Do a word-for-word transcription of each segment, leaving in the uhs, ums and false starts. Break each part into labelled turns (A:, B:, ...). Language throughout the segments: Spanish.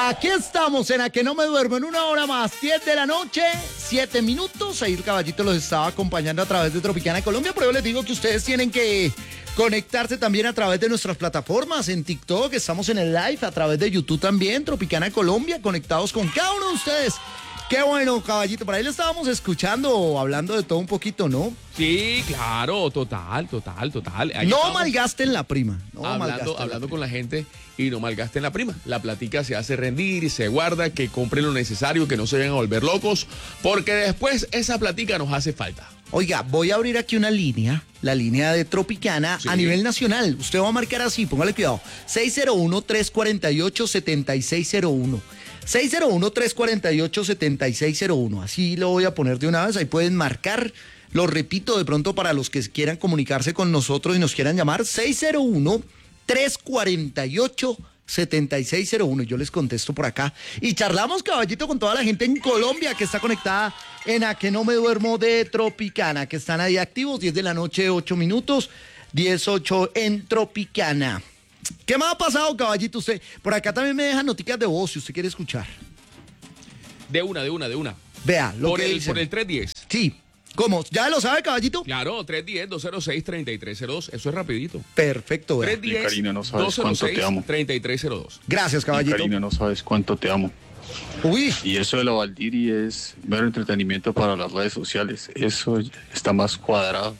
A: Aquí estamos en A Que No Me Duermo en una hora más, diez de la noche, siete minutos. Ahí el caballito los estaba acompañando a través de Tropicana Colombia, pero yo les digo que ustedes tienen que conectarse también a través de nuestras plataformas. En TikTok estamos en el live, a través de YouTube también, Tropicana Colombia, conectados con cada uno de ustedes. Qué bueno, caballito, por ahí le estábamos escuchando, hablando de todo un poquito, ¿no?
B: Sí, claro, total, total, total. Ahí
A: no
B: estamos
A: malgasten la prima. No
B: hablando hablando
A: la
B: con la gente y no malgasten la prima. La platica se hace rendir y se guarda, que compren lo necesario, que no se vayan a volver locos, porque después esa platica nos hace falta.
A: Oiga, voy a abrir aquí una línea, la línea de Tropicana sí. A nivel nacional. Usted va a marcar así, póngale cuidado, seis cero uno, tres cuatro ocho, siete seis cero uno. seis cero uno, tres cuatro ocho, siete seis cero uno. Así lo voy a poner de una vez. Ahí pueden marcar. Lo repito de pronto para los que quieran comunicarse con nosotros y nos quieran llamar. seis cero uno, tres cuatro ocho, siete seis cero uno. Yo les contesto por acá. Y charlamos, caballito, con toda la gente en Colombia que está conectada en A Que No Me Duermo de Tropicana. Que están ahí activos. diez de la noche, ocho minutos. diez ocho en Tropicana. ¿Qué más ha pasado, caballito? Usted, por acá también me dejan noticias de voz si usted quiere escuchar.
B: De una, de una, de una.
A: Vea, lo
B: por
A: que
B: el,
A: dicen.
B: Por el tres diez.
A: Sí. ¿Cómo? ¿Ya lo sabe, caballito?
B: Claro, tres uno cero, dos cero seis, tres tres cero dos. Eso es rapidito.
A: Perfecto, vea.
B: tres uno cero,
C: Karina, no sabes cuánto te amo.
B: tres tres cero dos.
A: Gracias, caballito.
C: Y Karina, no sabes cuánto te amo.
A: Uy.
C: Y eso de la Valdiri es mero entretenimiento para las redes sociales. Eso está más cuadrado.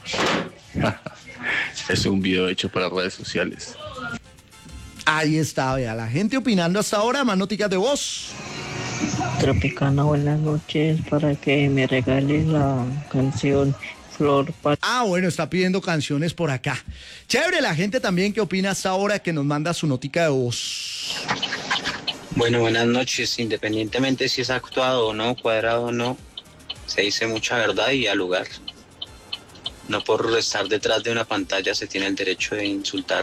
C: Es un video hecho para redes sociales.
A: Ahí está, vea, la gente opinando hasta ahora, más noticias de voz.
D: Tropicana, buenas noches, para que me regales la canción Flor Pat.
A: Ah, bueno, está pidiendo canciones por acá. Chévere, la gente también que opina hasta ahora, que nos manda su notica de voz.
E: Bueno, buenas noches, independientemente si es actuado o no, cuadrado o no, se dice mucha verdad y al lugar. No por estar detrás de una pantalla se tiene el derecho de insultar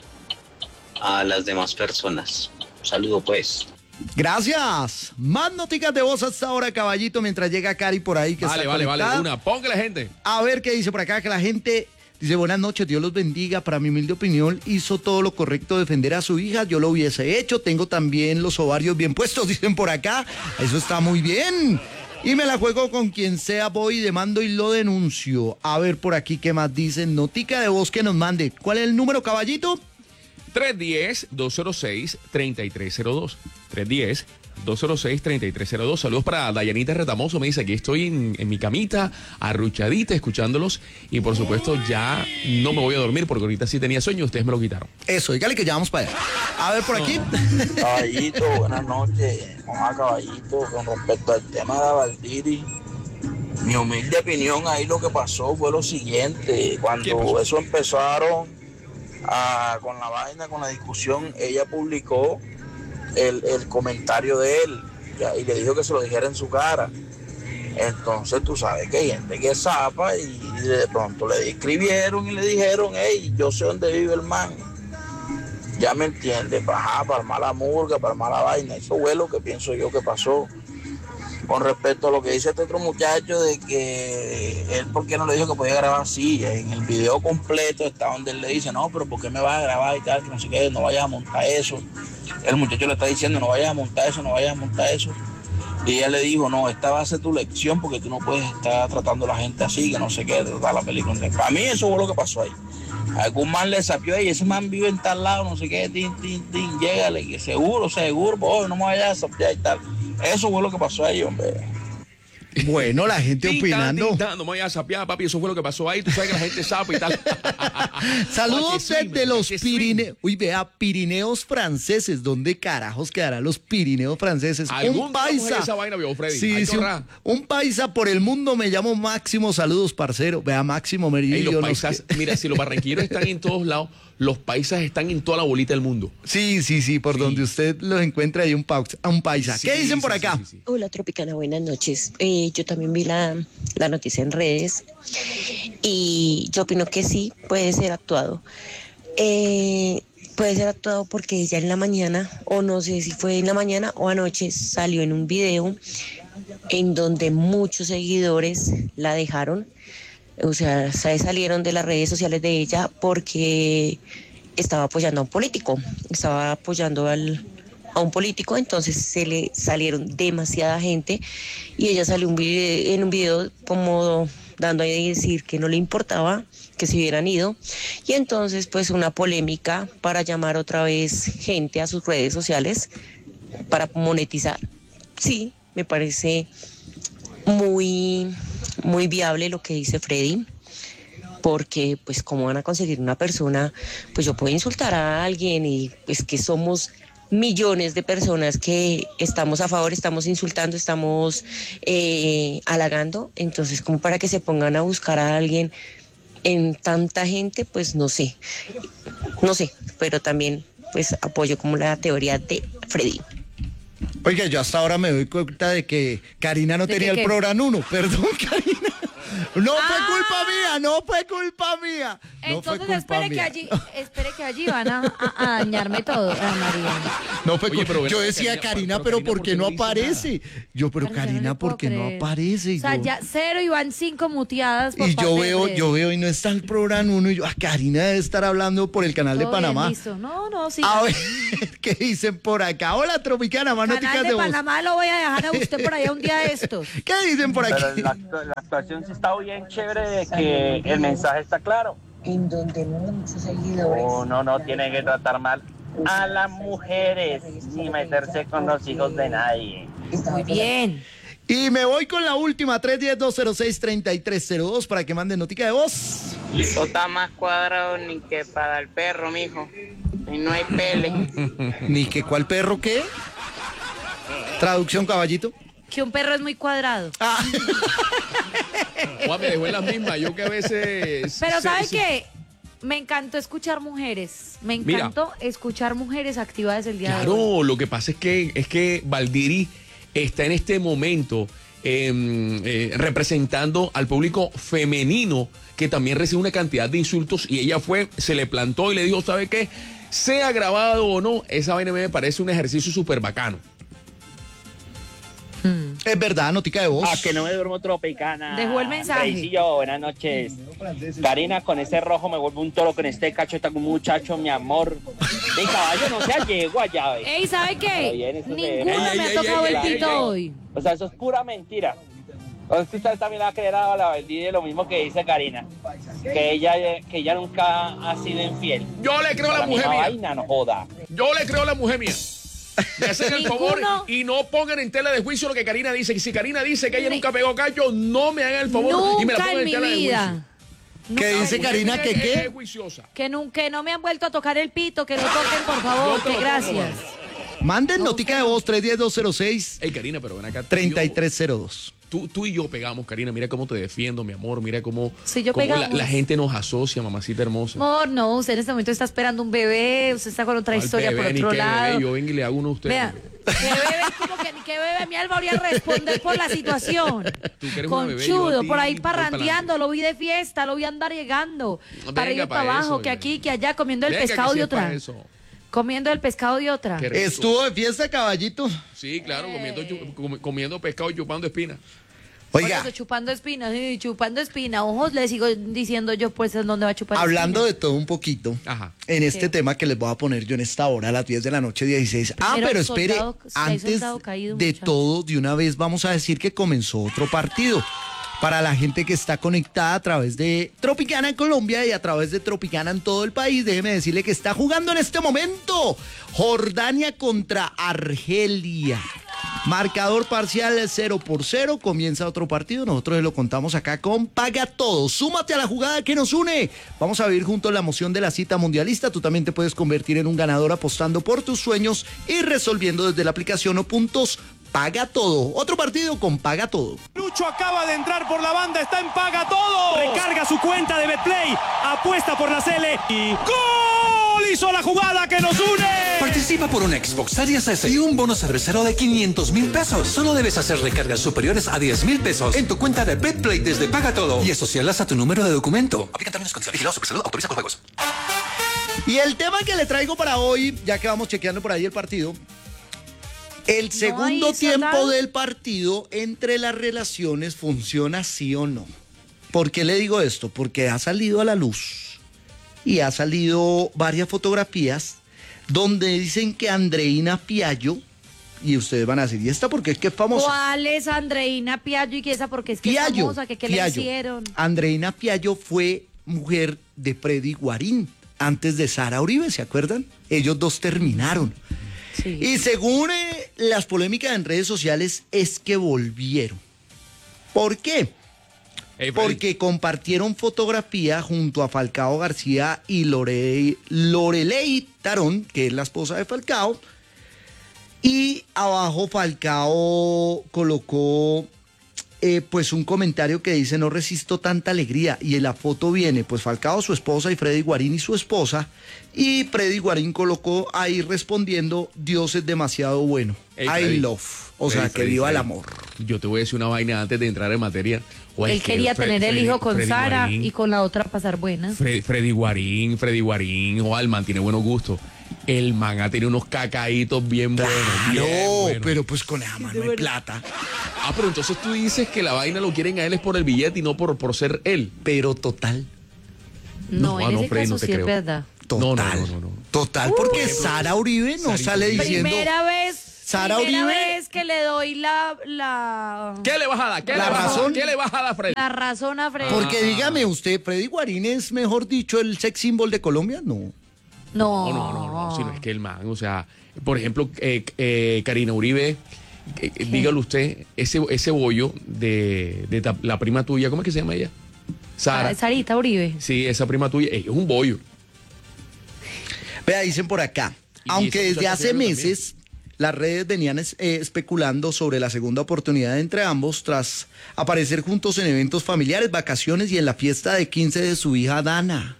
E: a las demás personas. Un saludo, pues.
A: Gracias. Más noticias de voz hasta ahora, caballito, mientras llega Cari por ahí que
B: vale,
A: está
B: Vale, vale,
A: conectada.
B: vale, una. Póngale, gente.
A: A ver qué dice por acá, que la gente dice, buenas noches, Dios los bendiga. Para mi humilde opinión, hizo todo lo correcto defender a su hija. Yo lo hubiese hecho. Tengo también los ovarios bien puestos, dicen por acá. Eso está muy bien. Y me la juego con quien sea, voy, demando y lo denuncio. A ver por aquí qué más dicen. Notica de voz que nos mande. ¿Cuál es el número, caballito?
B: tres uno cero, dos cero seis, tres tres cero dos. tres uno cero, dos cero seis, tres tres cero dos. Saludos para Dayanita Retamoso. Me dice, aquí estoy en, en mi camita, arruchadita, escuchándolos. Y por supuesto, ya no me voy a dormir porque ahorita sí tenía sueño. Ustedes me lo quitaron.
A: Eso, dígale que ya vamos para allá. A ver por aquí.
F: Caballito, buenas noches. Mamá, caballito, con respecto al tema de la Valdiri, mi humilde opinión ahí lo que pasó fue lo siguiente. Cuando eso empezaron a, con la vaina, con la discusión, ella publicó el, el comentario de él ya, y le dijo que se lo dijera en su cara. Entonces tú sabes que hay gente que zapa y de pronto le escribieron y le dijeron, hey, yo sé dónde vive el man. Ya me entiendes, para, para armar la murga, para armar la vaina. Eso fue lo que pienso yo que pasó. Con respecto a lo que dice este otro muchacho de que él, ¿por qué no le dijo que podía grabar? Sí, en el video completo está donde él le dice, no, pero ¿por qué me vas a grabar y tal? Que no sé qué, no vayas a montar eso. El muchacho le está diciendo, no vayas a montar eso, no vayas a montar eso. Y ella le dijo, no, esta va a ser tu lección porque tú no puedes estar tratando a la gente así, que no sé qué, tratar la película. Para mí eso fue lo que pasó ahí. Algún man le sapió ahí, ese man vive en tal lado, no sé qué, tin, tin, tin, llégale, que seguro, seguro, pues, no me vayas a sapiar y tal. Eso fue lo que pasó ahí, hombre.
A: Bueno, la gente
B: Tin,
A: opinando.
B: tan, tin, tan. No me vayas a sapear, papi, eso fue lo que pasó ahí. Tú sabes que la gente sabe y tal.
A: Saludos
B: sí,
A: desde los
B: sí.
A: Pirineos. Uy, vea, Pirineos franceses. ¿Dónde carajos quedarán los Pirineos franceses? Un paisa.
B: Esa vaina, vio, Freddy.
A: Sí, sí, un, un paisa por el mundo. Me llamo Máximo. Saludos, parcero. Vea, Máximo Meridio.
B: Hey, los paisas, no mira, si los barranquilleros están en todos lados, los paisas están en toda la bolita del mundo.
A: Sí, sí, sí, por sí. Donde usted los encuentra hay un, pa un paisa. Sí, ¿qué dicen sí, por acá? Sí, sí, sí.
G: Hola, Tropicana, buenas noches. Eh, yo también vi la, la noticia en redes y yo opino que sí, puede ser actuado. Eh, puede ser actuado porque ella en la mañana, o no sé si fue en la mañana o anoche, salió en un video en donde muchos seguidores la dejaron. O sea, salieron de las redes sociales de ella porque estaba apoyando a un político, estaba apoyando al, a a un político, entonces se le salieron demasiada gente y ella salió un video, en un video como dando a decir que no le importaba que se hubieran ido, y entonces pues una polémica para llamar otra vez gente a sus redes sociales para monetizar. Sí, me parece muy, muy viable lo que dice Freddy, porque pues cómo van a conseguir una persona, pues yo puedo insultar a alguien y pues que somos millones de personas que estamos a favor, estamos insultando, estamos eh, halagando, entonces como para que se pongan a buscar a alguien en tanta gente, pues no sé, no sé, pero también pues apoyo como la teoría de Freddy.
A: Oiga, yo hasta ahora me doy cuenta de que Karina no
H: ¿De
A: tenía
H: qué,
A: el
H: qué?
A: programa uno, perdón, Karina. No
H: Ah.
A: fue culpa mía, no fue culpa mía. No fue
H: Entonces
A: culpa
H: espere que
A: mía.
H: allí, espere que allí van a, a- a dañarme todo, Ana María.
A: No fue
B: Oye,
A: culpa.
B: pero ven
A: Yo
B: acá,
A: decía,
B: Karina,
A: Karina,
B: pero
A: pero
B: Karina,
A: ¿por qué no
B: dice
A: aparece? Yo, pero
H: Pero yo no
A: Karina,
H: le
A: ¿por
H: puedo
A: qué no
H: creer.
A: aparece? Y
H: O sea,
A: yo-
H: ya cero y van cinco muteadas por
A: Y
H: parte
A: yo
H: de
A: veo,
H: Freddy.
A: yo veo y no está el programa uno y yo, ah, Karina debe estar hablando por el canal de
H: Todo bien,
A: Panamá.
H: listo. No, no, sí.
A: A ver, ¿qué dicen por acá? Hola, Tropicana, más
H: Canal
A: noticias
H: de
A: de voz.
H: Panamá lo voy a dejar a usted por allá un día de estos.
A: ¿Qué dicen por
I: Pero
A: aquí?
I: la, la actuación sí está bien chévere de que el mensaje está claro.
G: En donde no hay muchos seguidores.
I: Uno no tiene que tratar mal a las mujeres ni meterse con los hijos de nadie.
H: Muy bien.
A: Y me voy con la última, tres uno cero, dos cero seis, tres tres cero dos, para que manden notica de voz.
J: Eso está más cuadrado ni que para el perro, mijo. Y no hay pele.
A: Ni que cuál perro qué. Traducción, caballito.
H: Que un perro es muy cuadrado.
A: Ah.
B: Juan me dejó en las mismas. Yo que a veces.
H: Pero
B: se-
H: ¿sabe
B: se-
H: qué? Me encantó escuchar mujeres. Me
B: Mira.
H: encantó escuchar mujeres activadas el día de hoy.
B: Claro, lo que pasa es que es que Valdiri está en este momento eh, eh, representando al público femenino que también recibe una cantidad de insultos y ella fue, se le plantó y le dijo, ¿sabe qué? Sea grabado o no, esa vaina me parece un ejercicio súper bacano.
A: Es verdad, notica de voz.
I: Ah, que no me duermo Tropicana.
H: Dejó el mensaje.
I: Reisillo, buenas noches. Karina, con ese rojo me vuelvo un toro, con este cacho está como un muchacho, mi amor. De caballo no sea yegua, llave.
H: Ey, ¿sabe
I: Pero
H: qué?
I: bien, eso se-
H: Ninguno
B: Ey,
H: me
B: ey,
H: ha
B: ey,
H: tocado
B: ey,
H: el
B: ey,
H: pito
B: ey.
H: hoy.
I: O sea, eso es pura mentira. O es que usted también le va a creer a la Valdivia lo mismo que dice Karina. Que ella, que ella nunca ha sido infiel.
B: Yo le creo a la
I: La
B: mujer
I: misma
B: mía.
I: vaina, no joda.
B: Yo le creo a la mujer mía. Me hacen el favor
H: Ninguno.
B: y no pongan en tela de juicio lo que Karina dice. Que si Karina dice que ella
H: Ni-
B: nunca pegó cacho, no me hagan el favor y me la
H: Nunca
B: pongan
H: en
B: en
H: mi
B: tela de juicio.
H: vida.
A: ¿Qué
H: Nunca-
A: dice Karina?
B: Ella
A: ¿Que
B: es- es
A: qué?
B: juiciosa.
H: Que nunca no me han vuelto a tocar el pito, que lo toquen, por favor,
B: Yo te
H: que
B: lo
H: gracias.
A: Manden notica de voz, tres uno cero, dos cero seis,
B: Ey, Karina, pero ven acá. tú y
A: tres
B: yo-
A: tres cero dos.
B: Tú, tú y yo pegamos, Karina. Mira cómo te defiendo, mi amor. Mira cómo,
H: Sí, yo
B: cómo la,
H: pegamos.
B: la gente nos asocia, mamacita hermosa.
H: Amor, no, usted en este momento está esperando un bebé, usted está con otra
B: ¿Cuál
H: historia
B: bebé?
H: por
B: Ni
H: otro
B: qué bebé,
H: lado.
B: yo vengo y le hago uno a usted.
H: Vea, ¿qué bebé? ¿Cómo que ni qué bebé? Mi alma voy a responder por la situación.
B: Tú que eres una bebé, yo a
H: Conchudo,
B: ti
H: por ahí
B: voy
H: parrandeando, lo vi de fiesta, lo vi andar llegando.
B: Venga
H: para ir
B: pa'
H: para abajo,
B: eso,
H: que
B: ya.
H: aquí, que allá, comiendo el
B: Venga,
H: pescado
B: que
H: de
B: sepa
H: otra.
B: eso.
H: Comiendo el pescado de otra.
B: Qué rico.
A: Estuvo de fiesta, caballito.
B: Sí, claro, comiendo, chu- comi- comiendo pescado y chupando espina.
H: Por
A: Oiga,
H: eso, chupando espina, sí, chupando espina. Ojos, le sigo diciendo yo, pues, ¿en dónde va a chupar
A: hablando
H: espina?
A: de todo un poquito,
B: Ajá.
A: en este
H: ¿Qué?
A: tema que les voy a poner yo en esta hora, a las diez de la noche, dieciséis. Ah,
H: Primero,
A: pero espere,
H: soldado- si hay
A: antes
H: soldado caído,
A: de
H: muchacho.
A: todo, de una vez vamos a decir que comenzó otro partido. Para la gente que está conectada a través de Tropicana en Colombia y a través de Tropicana en todo el país, déjeme decirle que está jugando en este momento Jordania contra Argelia. Marcador parcial cero por cero, comienza otro partido, nosotros se lo contamos acá con Paga Todo. Súmate a la jugada que nos une. Vamos a vivir juntos la emoción de la cita mundialista. Tú también te puedes convertir en un ganador apostando por tus sueños y resolviendo desde la aplicación o puntos Paga Todo. Otro partido con Paga Todo.
K: Lucho acaba de entrar por la banda, está en Paga Todo. Recarga su cuenta de Betplay, apuesta por la Cele y ¡gol! Hizo la jugada que nos une.
L: Participa por un Xbox Series S y un bono cervecero de quinientos mil pesos. Solo debes hacer recargas superiores a diez mil pesos en tu cuenta de Betplay desde Paga Todo y asociarlas a tu número de documento. Aplican términos condicionales. Vigilado Supersalud, autoriza con juegos.
A: Y el tema que le traigo para hoy, ya que vamos chequeando por ahí el partido, el segundo
H: hay
A: tiempo
H: soldado.
A: del partido entre las relaciones funciona sí o no. ¿Por qué le digo esto? Porque ha salido a la luz y ha salido varias fotografías donde dicen que Andreina Piaggio, y ustedes van a decir, ¿y esta porque es que es famosa?
H: ¿Cuál es Andreina Piaggio y qué esa porque es que
A: Piaggio,
H: es famosa? ¿Que qué le
A: Piaggio.
H: hicieron?
A: Andreina Piaggio fue mujer de Freddy Guarín, antes de Sara Uribe, ¿se acuerdan? Ellos dos terminaron.
H: Sí.
A: Y según eh, las polémicas en redes sociales, es que volvieron. ¿Por qué?
B: Hey,
A: Porque compartieron fotografía junto a Falcao García y Lore, Loreley Tarón, que es la esposa de Falcao. Y abajo Falcao colocó eh, pues un comentario que dice: no resisto tanta alegría. Y en la foto viene pues Falcao, su esposa, y Freddy Guarín y su esposa. Y Freddy Guarín colocó ahí respondiendo: Dios es demasiado bueno.
B: Hey,
A: I
B: Freddy.
A: love. O
B: Freddy,
A: sea, que
B: Freddy,
A: viva el
B: Freddy.
A: amor.
B: Yo te voy a decir una vaina antes de entrar en materia. O es
H: Él
B: que
H: quería
B: Fre-
H: tener el
B: Freddy-
H: hijo con
B: Freddy
H: Sara
B: Guarín,
H: y con la otra pasar buena.
B: Fre- Freddy Guarín, Freddy Guarín, o el man tiene buenos gustos. El man ha tenido unos cacaitos bien buenos. bien
A: No,
B: buenos.
A: pero pues con esa mano hay plata.
B: Ah, pero entonces tú dices que la vaina lo quieren a él es por el billete y no por, por ser él.
A: Pero total.
H: No,
B: No,
H: en
B: no,
H: ese
B: Freddy,
H: caso
B: no te
H: sí es
B: creo.
H: verdad.
A: Total.
B: No, no, no, no, no.
A: Total, porque Sara Uribe no
B: Sarita
A: sale
B: Uribe.
A: diciendo.
H: Primera vez,
A: Sara
H: primera
A: Uribe.
H: vez que le doy la, la,
B: ¿Qué le vas a dar? ¿Qué
A: La
B: le vas a dar?
A: razón.
B: ¿Qué le vas a dar, Freddy?
H: la razón a Freddy.
A: Porque dígame usted, Freddy Guarín es, mejor dicho, el sex symbol de Colombia. No.
H: No,
B: No, no, no, no, sino es que el man, o sea, por ejemplo, eh, eh, Karina Uribe, eh, eh, dígalo usted, ese, ese bollo de, de ta- la prima tuya, ¿cómo es que se llama ella? Sara.
H: Ah, Sarita Uribe.
B: Sí, esa prima tuya, eh, es un bollo.
A: Vea, dicen por acá.
B: Y
A: Aunque
B: esa
A: desde
B: muchacha
A: hace
B: también.
A: meses las redes venían es- eh, especulando sobre la segunda oportunidad entre ambos tras aparecer juntos en eventos familiares, vacaciones y en la fiesta de quince de su hija Dana.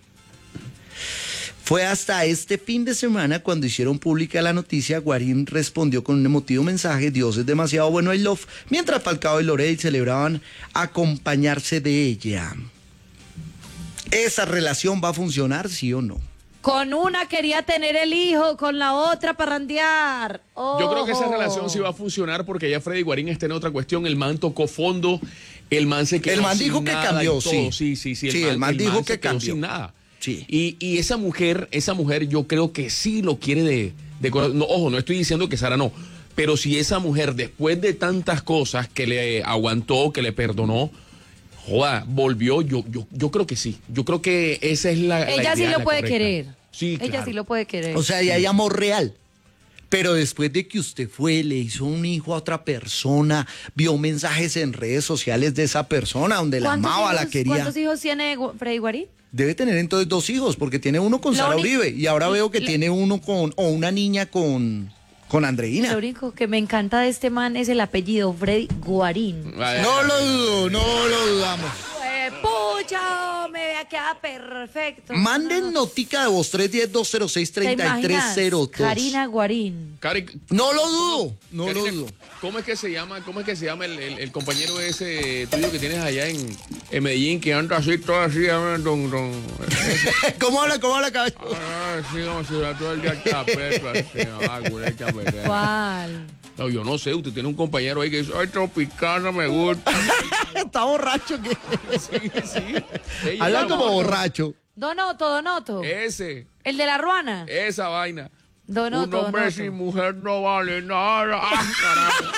A: Fue hasta este fin de semana cuando hicieron pública la noticia. Guarín respondió con un emotivo mensaje: Dios es demasiado bueno, I love, mientras Falcao y Loreley celebraban acompañarse de ella. ¿Esa relación va a funcionar, sí o no?
H: Con una quería tener el hijo, con la otra parrandear.
B: Yo creo que esa
H: Ojo.
B: relación sí va a funcionar porque ya Freddy Guarín está en otra cuestión. El man tocó fondo, el man se quedó
A: El man
B: sin
A: dijo que
B: nada
A: cambió,
B: y todo.
A: sí.
B: Sí, sí, sí.
A: Sí, el man dijo que
B: se quedó
A: cambió.
B: sin nada.
A: Sí.
B: Y, y esa mujer, esa mujer yo creo que sí lo quiere de, de corazón. No, ojo, no estoy diciendo que Sara no, pero si esa mujer después de tantas cosas que le aguantó, que le perdonó, joda, volvió, yo, yo, yo creo que sí. Yo creo que esa es la la
H: Ella sí
B: idea,
H: lo
B: la
H: puede
B: correcta.
H: querer.
B: Sí,
H: Ella
B: claro.
H: sí lo puede querer.
A: O sea, ya hay amor real. Pero después de que usted fue, le hizo un hijo a otra persona, vio mensajes en redes sociales de esa persona donde la
H: ¿Cuántos
A: amaba, la
H: hijos-
A: quería.
H: ¿Cuántos hijos tiene Gu- Freddy Guarín?
A: Debe tener entonces dos hijos, porque tiene uno con
H: Lo
A: Sara
H: único-
A: Uribe y ahora veo que
H: lo-
A: tiene uno con, o una niña con, con Andreina.
H: Lo único que me encanta de este man es el apellido Freddy Guarín.
A: No lo dudo, no lo dudamos.
H: Eh, pucha, me vea queda perfecto.
A: Manden notica de voz tres uno cero, dos cero seis,
H: ¿Te
A: tres tres
H: imaginas?
A: cero dos.
H: Karina Guarín.
B: Cari,
A: No lo dudo, no lo
B: Karina,
A: dudo.
B: ¿Cómo es que se llama, cómo es que se llama el, el- el compañero ese tuyo que tienes allá en, en Medellín que anda así, todo así, llama don, don,
A: ¿Cómo habla, cómo habla, caballo?
B: ah, sí, como si fuera todo el día chapeto, así, ah, güey, chapeto.
H: ¿Cuál?
B: No, yo no sé, usted tiene un compañero ahí que dice, ay, Tropicana me gusta.
A: Está borracho que.
B: Sí, sí. Ella
A: Habla
B: llama-
A: como borracho.
H: Donoto, Donoto.
B: Ese,
H: El de la Ruana.
B: esa vaina.
H: Donoto,
B: Un hombre
H: Donoto.
B: sin mujer no vale nada. Ah, carajo.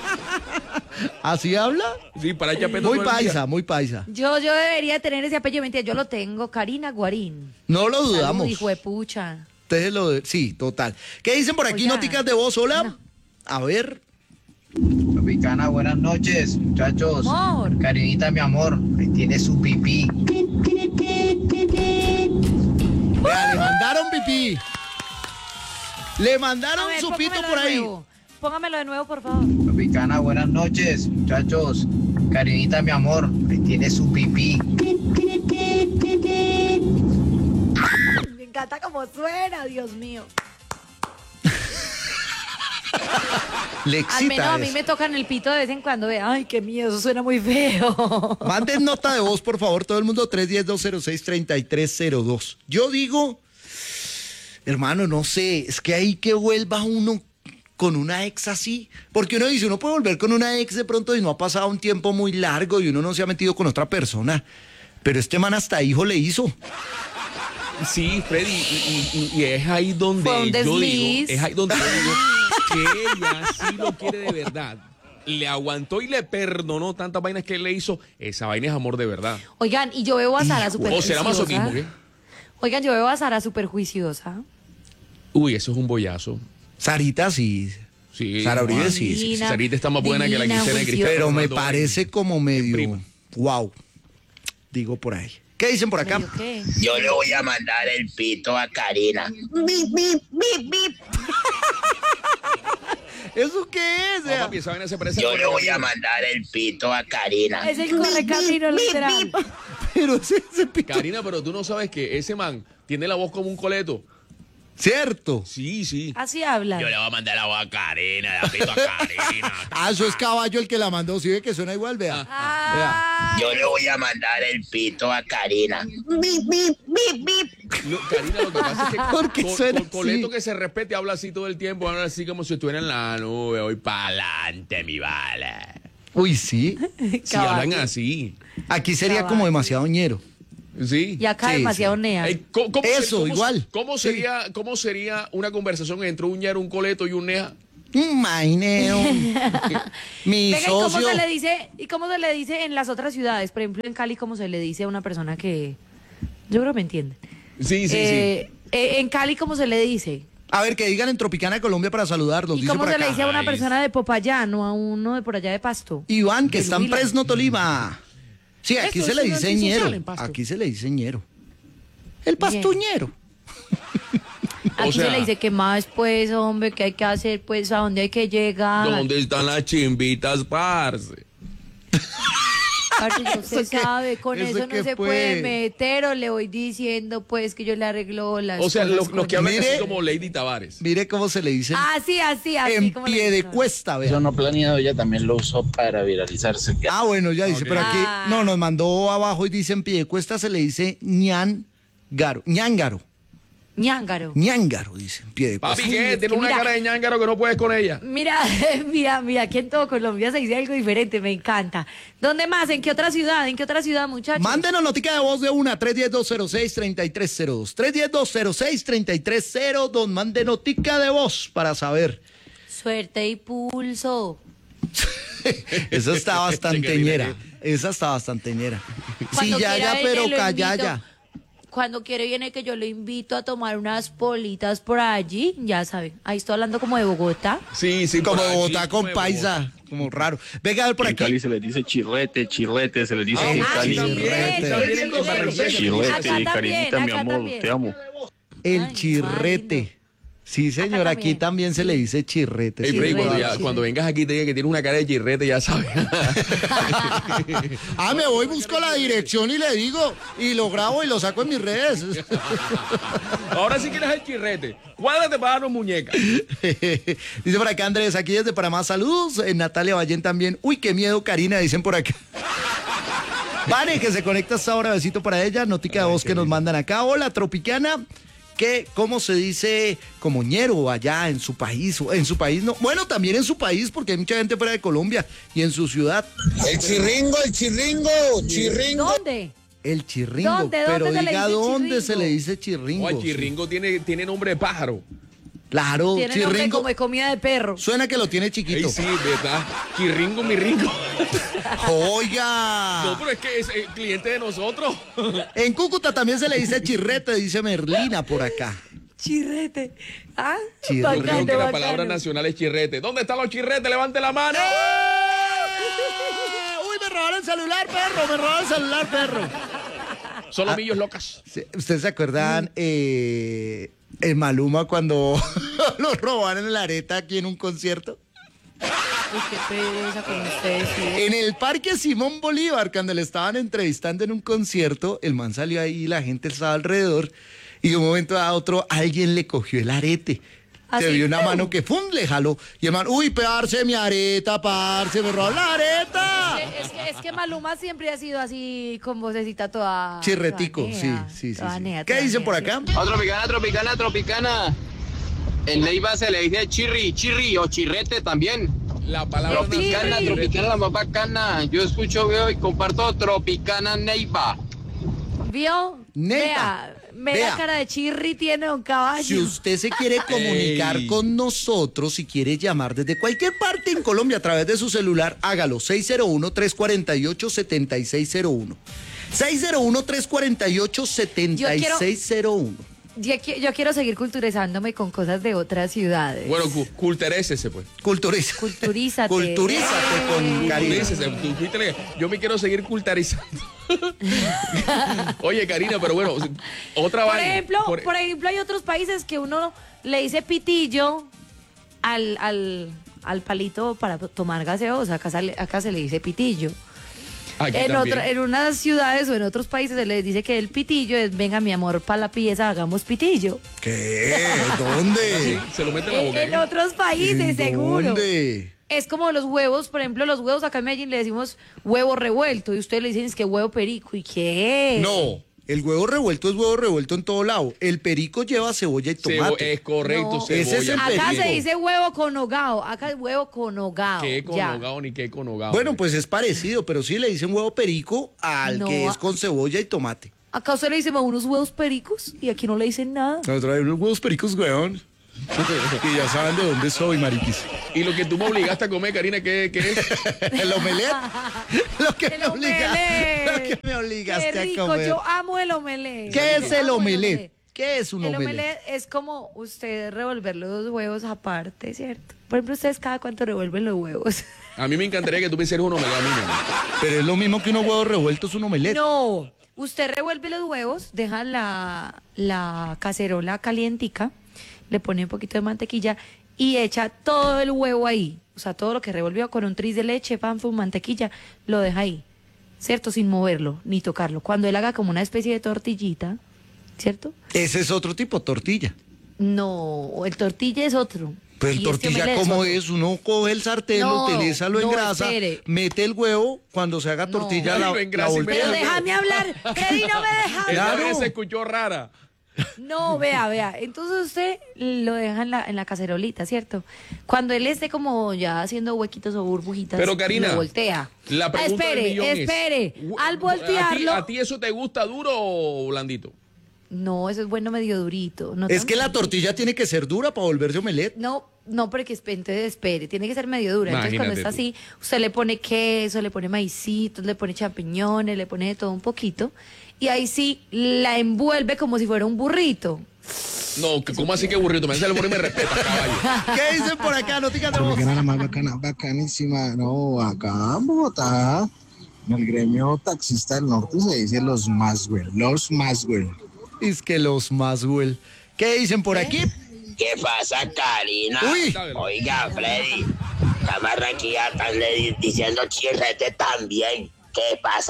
A: ¿Así habla?
B: Sí, para chapeto
A: Muy
B: todo el día.
A: paisa, muy paisa.
H: Yo, yo debería tener ese apellido. Mentira, yo lo tengo. Karina Guarín.
A: No lo
H: Salud,
A: dudamos.
H: hijo de pucha.
A: Ustedes lo de- Sí, total. ¿Qué dicen por aquí,
H: Oiga.
A: noticas de voz? Hola. A ver.
M: Tropicana, buenas noches, muchachos.
H: Amor.
M: Carinita, mi amor, ahí tiene su pipí.
A: Vea, le mandaron pipí. Le mandaron
H: A ver,
A: su pito
H: póngamelo
A: por
H: de
A: ahí.
H: nuevo. Póngamelo de nuevo, por favor.
M: Tropicana, buenas noches, muchachos. Carinita, mi amor, ahí tiene su pipí.
H: Me encanta cómo suena, Dios mío.
A: Le
H: Al
A: excita
H: menos a mí
A: eso.
H: me tocan el pito de vez en cuando. Ve, ay, qué miedo, eso suena muy feo.
A: Manden nota de voz, por favor, todo el mundo, tres uno cero, dos cero seis, tres tres cero dos. Yo digo, hermano, no sé, es que ahí que vuelva uno con una ex así, porque uno dice, uno puede volver con una ex de pronto y no ha pasado un tiempo muy largo y uno no se ha metido con otra persona, pero este man hasta hijo le hizo.
B: Sí, Freddy, y, y- y es ahí donde
H: Fue un
B: yo digo,
H: desliz.
B: es ahí donde yo digo que ella sí lo quiere de verdad. Le aguantó y le perdonó tantas vainas que él le hizo. Esa vaina es amor de verdad.
H: Oigan, y yo veo a Sara súper
B: O será
H: juiciosa.
B: masoquismo, ¿qué?
H: Oigan, yo veo a Sara súper juiciosa.
B: Uy, eso es un bollazo.
A: Sarita sí.
B: Sí.
A: Sara Uribe
B: Juan.
A: sí, sí, sí.
H: Divina,
B: Sarita está más buena que la
H: divina,
B: quincena de Cristal.
A: Pero me
B: Fernando
A: parece como medio.
B: prima.
A: Wow. Digo por ahí. ¿Qué dicen por acá?
H: ¿Medio qué?
F: Yo le voy a mandar el pito a Karina. Bip, bip, bip, bip.
A: ¿Eso qué es?
B: No, papi, esa vaina se parece
F: Yo
B: a
F: le voy a mandar el pito a Karina.
H: Es el correcamino, literal.
A: Pero ese, ese pito.
B: Karina, pero tú no sabes que ese man tiene la voz como un coleto.
A: ¿Cierto?
B: Sí, sí.
H: Así hablan.
B: Yo le voy a mandar la voz a Karina, la pito a Karina.
A: Ah, eso es Caballo el que la mandó. ¿Sí ve que suena igual? Vea.
H: Ah,
F: Yo le voy a mandar el pito a Karina. Bip, bip, bip, bip.
B: No, Karina, lo que pasa es que
A: Porque
B: co-
A: suena
B: co- Coleto
A: así.
B: que se respete habla así todo el tiempo, habla así como si estuviera en la nube, voy para adelante, mi bala.
A: Uy, sí.
B: Si hablan así.
A: Aquí sería
H: Caballo.
A: como demasiado ñero.
B: Sí.
H: y acá
A: Sí,
H: demasiado
A: sí.
H: nea.
B: Ey, ¿cómo- cómo
A: Eso,
B: cómo-
A: igual.
B: ¿Cómo sería, ¿Cómo sería una conversación entre un ñero, un coleto y un neja?
A: Maineo. Mi
H: Venga, ¿y cómo
A: socio.
H: se le dice, y cómo se le dice en las otras ciudades? Por ejemplo, en Cali, ¿cómo se le dice a una persona que... Yo creo que me entienden.
B: Sí, sí,
H: Eh, eh, en Cali, ¿cómo se le dice?
A: A ver, que digan en Tropicana Colombia para saludarlos.
H: ¿Y
A: Dice
H: cómo
A: por
H: se le
A: acá.
H: dice a una
B: Ay.
H: persona de Popayán o a uno de por allá de Pasto?
A: Iván, que
H: Del
A: está en
H: Huila.
A: Fresno, Tolima. Sí, aquí
B: Eso
A: se
B: es
A: le
B: un
A: dice
B: antisocial
A: ñero.
B: en Pasto.
A: Aquí se le dice ñero. El pastuñero.
H: Aquí
B: O sea-
H: se le dice que más, pues, hombre, que hay que hacer, pues, a dónde hay que llegar.
B: ¿Dónde están las chimbitas, parce?
H: Parce, no se
A: ¿Eso qué?
H: sabe, con
A: ¿Eso
H: eso
A: qué
H: no se
A: fue?
H: puede meter, o le voy diciendo, pues, que yo le arreglo las
B: O sea,
H: cosas
B: los, los
H: con-
B: que hablan
A: Mire.
B: así como Lady Tavares.
A: Mire cómo se le dice.
H: Así, así, así.
A: en
H: como le
A: pie de
H: dicen.
A: cuesta, vea.
F: Eso no planeado, ella también lo usó para viralizarse.
A: Ah, bueno, ya dice,
B: Ok.
A: pero aquí,
H: Ah.
A: no, nos mandó abajo y dice en pie de cuesta se le dice ñangaro. ñángaro.
H: Ñángaro.
A: ñángaro, dice en pie de cuesta.
B: Papi,
H: Ay,
B: ¿qué?
H: es
B: Tiene
H: que
B: una
H: mira-
B: cara de ñángaro que no puedes con ella.
H: Mira, mira, mira, aquí en todo Colombia se dice algo diferente, me encanta. ¿Dónde más? ¿En qué otra ciudad? ¿En qué otra ciudad, muchachos?
A: Mándenos notica de voz de una, tres uno cero, dos cero seis, tres tres cero dos. tres uno cero, dos cero seis, tres tres cero dos. Mande notica de voz para saber.
H: Suerte y pulso.
A: Esa está bastante
B: Chica,
A: ñera.
B: mira
A: Esa está bastante ñera. Sí,
H: Cuando
A: ya,
H: quiera
A: ya,
H: viene,
A: pero
H: lo
A: callaya.
H: invito. Cuando quiere viene que yo lo invito a tomar unas politas por allí, ya saben. Ahí estoy hablando como de Bogotá.
B: Sí, sí.
A: Como
B: por aquí,
A: Bogotá con
B: como de
A: paisa. Como raro. Venga, a ver por
C: En
A: aquí.
C: Cali se les dice chirrete, chirrete, se les dice
B: Ah,
C: en
B: ah,
C: Cali.
B: también,
A: Chirrete.
B: también en Barranquilla.
H: Acá
C: Chirrete,
H: también,
C: Karinita, mi
H: acá
C: amor,
H: también.
C: te amo.
A: El
H: Ay,
A: chirrete. Sí, señor,
H: Acá
A: aquí
H: también.
A: también se le dice chirrete.
B: Ey,
A: sí,
B: Freddy,
A: es
B: cuando,
A: verdad.
B: ya- cuando vengas aquí te diga que tienes una cara de chirrete, ya sabes.
A: Ah, me voy, busco la dirección y le digo, y lo grabo y lo saco en mis redes.
B: Ahora sí quieres el chirrete. Cuádrate para darnos muñeca.
A: Dice por acá Andrés, aquí desde Panamá, saludos. Eh, Natalia Ballén también. Uy, qué miedo, Karina, dicen por acá. Vale, que se conecta hasta ahora, besito para ella. Notica de voz que nos mandan acá. Hola, Tropicana. ¿Qué? ¿Cómo se dice como ñero allá en su país? En su país no. Bueno, también en su país, porque hay mucha gente fuera de Colombia y en su ciudad.
F: El chirringo, el chirringo, chirringo.
H: ¿Dónde?
A: El chirringo.
H: ¿Dónde? ¿Dónde
A: Pero
H: se le
A: diga
H: dice
A: dónde
H: chirringo?
A: se le dice chirringo.
B: Oye, chirringo tiene, tiene nombre de pájaro.
A: Claro,
H: Tiene nombre
A: chirringo.
H: como de comida de perro.
A: Suena que lo tiene chiquito.
B: Ey, sí, ¿verdad? Chirringo, mi ringo.
A: Oiga.
B: No, pero es que es eh, cliente de nosotros.
A: En Cúcuta también se le dice chirrete, dice Merlina por acá.
H: Chirrete. Ah,
A: Chirrete.
B: Yo creo
H: bacano,
B: que la
H: bacano.
B: palabra nacional es chirrete. ¿Dónde están los chirretes? ¡Levante la mano!
A: Uy, me robaron el celular, perro, me robaron el celular, perro.
B: Solo millos locas.
A: Sí, ¿ustedes se acuerdan eh, en Maluma cuando lo robaron en la areta aquí en un concierto?
H: Uy, qué pereza con ustedes. sí.
A: En el Parque Simón Bolívar, cuando le estaban entrevistando en un concierto, el man salió ahí, la gente estaba alrededor, y de un momento a otro alguien le cogió el arete.
H: ¿Ah,
A: Se
H: sí?
A: vio una mano que ¡fum! Le jaló. Y el man, uy, parce, mi areta, parce, me robó la areta.
H: Es que, es que Maluma siempre ha sido así con vocecita toda...
A: Chirretico,
H: toda
A: sí,
H: nea,
A: sí, sí.
H: toda
A: sí.
H: nea,
A: ¿Qué
H: toda
A: dicen
H: nea,
A: por
H: sí.
A: acá?
E: Oh, tropicana, tropicana, tropicana. En Neiva se le dice chirri, chirri o chirrete también.
B: La palabra
E: Tropicana,
B: nacional es
E: tropicana, la más bacana. Yo escucho, veo y comparto Tropicana Neiva.
H: ¿Vio?
A: Neiva.
H: Vea, Ve
A: Vea.
H: la cara de chirri tiene un caballo.
A: Si usted se quiere comunicar
B: Ey.
A: con nosotros, si quiere llamar desde cualquier parte en Colombia a través de su celular, hágalo. seis cero uno, tres cuatro ocho, siete seis cero uno. seis cero uno, tres cuatro ocho, siete seis cero uno.
H: Yo, qui- yo quiero seguir culturizándome con cosas de otras ciudades.
B: Bueno, cu- culturícese, pues.
A: Culturiza.
H: Culturízate.
A: Culturízate con Karina.
B: Culturícese, tú fuiste la- Yo me quiero seguir cultarizando. Oye, Karina, pero bueno, otra
H: Por
B: vaina.
H: ejemplo,
B: Por-
H: por ejemplo, hay otros países que uno le dice pitillo al, al, al palito para tomar gaseosa. Acá, sale- acá se le dice pitillo.
B: Aquí
H: En,
B: también.
H: otra- en unas ciudades o en otros países se les dice que el pitillo es, venga mi amor, para la pieza, hagamos pitillo.
A: ¿Qué? ¿Dónde?
B: Se lo mete en la
H: En,
B: boca.
H: en
B: ¿eh?
H: otros países,
A: ¿En
H: seguro.
A: dónde?
H: Es como los huevos, por ejemplo, los huevos acá en Medellín le decimos huevo revuelto y ustedes le dicen es que huevo perico. ¿Y qué?
A: No, el huevo revuelto es huevo revuelto en todo lado. El perico lleva cebolla y
B: Cebo-
A: tomate.
B: es correcto,
H: No.
B: cebolla.
A: Ese es el
H: Acá
A: perico.
H: se dice huevo con hogao, acá es huevo con hogao.
B: ¿Qué con
H: ya.
B: hogao ni qué con hogao?
A: Bueno, pues es parecido, pero sí le dicen huevo perico al
H: No,
A: que es
H: a-
A: con cebolla y tomate.
H: Acá usted le dice unos huevos pericos y aquí no le dicen nada.
A: Nosotros hay unos huevos pericos, weón. Y ya saben de dónde soy, mariquis.
B: Y lo que tú me obligaste a comer, Karina, ¿qué, qué es?
A: El omelette. Lo que
H: El
A: me obliga-
H: omelette.
A: lo que me obligaste
H: Qué
A: a
H: rico,
A: comer.
H: yo amo el omelette.
A: ¿Qué es
H: Yo
A: el
H: amo
A: omelette? ¿Qué es un
H: El
A: omelette?
H: omelette es como usted revolver los huevos aparte, ¿cierto? Por ejemplo, ustedes cada cuánto revuelven los huevos.
B: A mí me encantaría que tú me hicieras un omelette a mí, mi amor.
A: Pero es lo mismo que unos huevos revueltos, un omelette.
H: No, usted revuelve los huevos, deja la, la cacerola calientica, le pone un poquito de mantequilla y echa todo el huevo ahí. O sea, todo lo que revolvió con un tris de leche, pan, fum, mantequilla, lo deja ahí, ¿cierto? Sin moverlo ni tocarlo. Cuando él haga como una especie de tortillita, ¿cierto?
A: Ese es otro tipo, tortilla.
H: No, el tortilla es otro.
A: Pues
H: Y
A: el
H: este
A: tortilla,
H: omelette
A: ¿cómo
H: otro.
A: es? Uno coge el sartén,
H: No,
A: lo utiliza, lo
H: no,
A: engrasa,
H: espere.
A: mete el huevo, cuando se haga tortilla,
B: No.
A: la,
B: Lo
A: la
B: engrasa y
A: voltea.
H: Pero déjame hablar, Freddy, no me deja
B: Esta
H: hablar.
A: Claro.
B: vez se escuchó rara.
H: No, vea, vea. Entonces usted lo deja en la, en la cacerolita, ¿cierto? Cuando él esté como ya haciendo huequitos o burbujitas,
B: Pero, Karina,
H: lo voltea.
B: La pregunta
H: espere,
B: del millón es,
H: espere.
B: hu-
H: Al
B: ¿a ti,
H: voltearlo.
B: ¿A ti eso te gusta duro o blandito?
H: No, eso es bueno medio durito. No
A: Es
H: tan-
A: que la tortilla tiene que ser dura para volverse omelette.
H: No, no, porque es- entonces espere, tiene que ser medio dura. Entonces cuando
B: Imagínate
H: está
B: tú.
H: así, usted le pone queso, le pone maicitos, le pone champiñones, le pone de todo un poquito. Y ahí sí la envuelve como si fuera un burrito.
B: No, que- ¿cómo así que burrito? Me hace el burrito y me respeta, caballo.
A: ¿Qué dicen por acá? No digan
N: Porque era la más bacana, bacanísima. No, acá en Bogotá, en el gremio taxista del norte se dice los Maswell, los Maswell.
A: Es que los Maswell. ¿Qué dicen por aquí?
O: ¿Qué pasa, Karina?
A: Uy.
O: Oiga, Freddy, la marraquilla están le- diciendo chirrete también. ¿Qué pasa?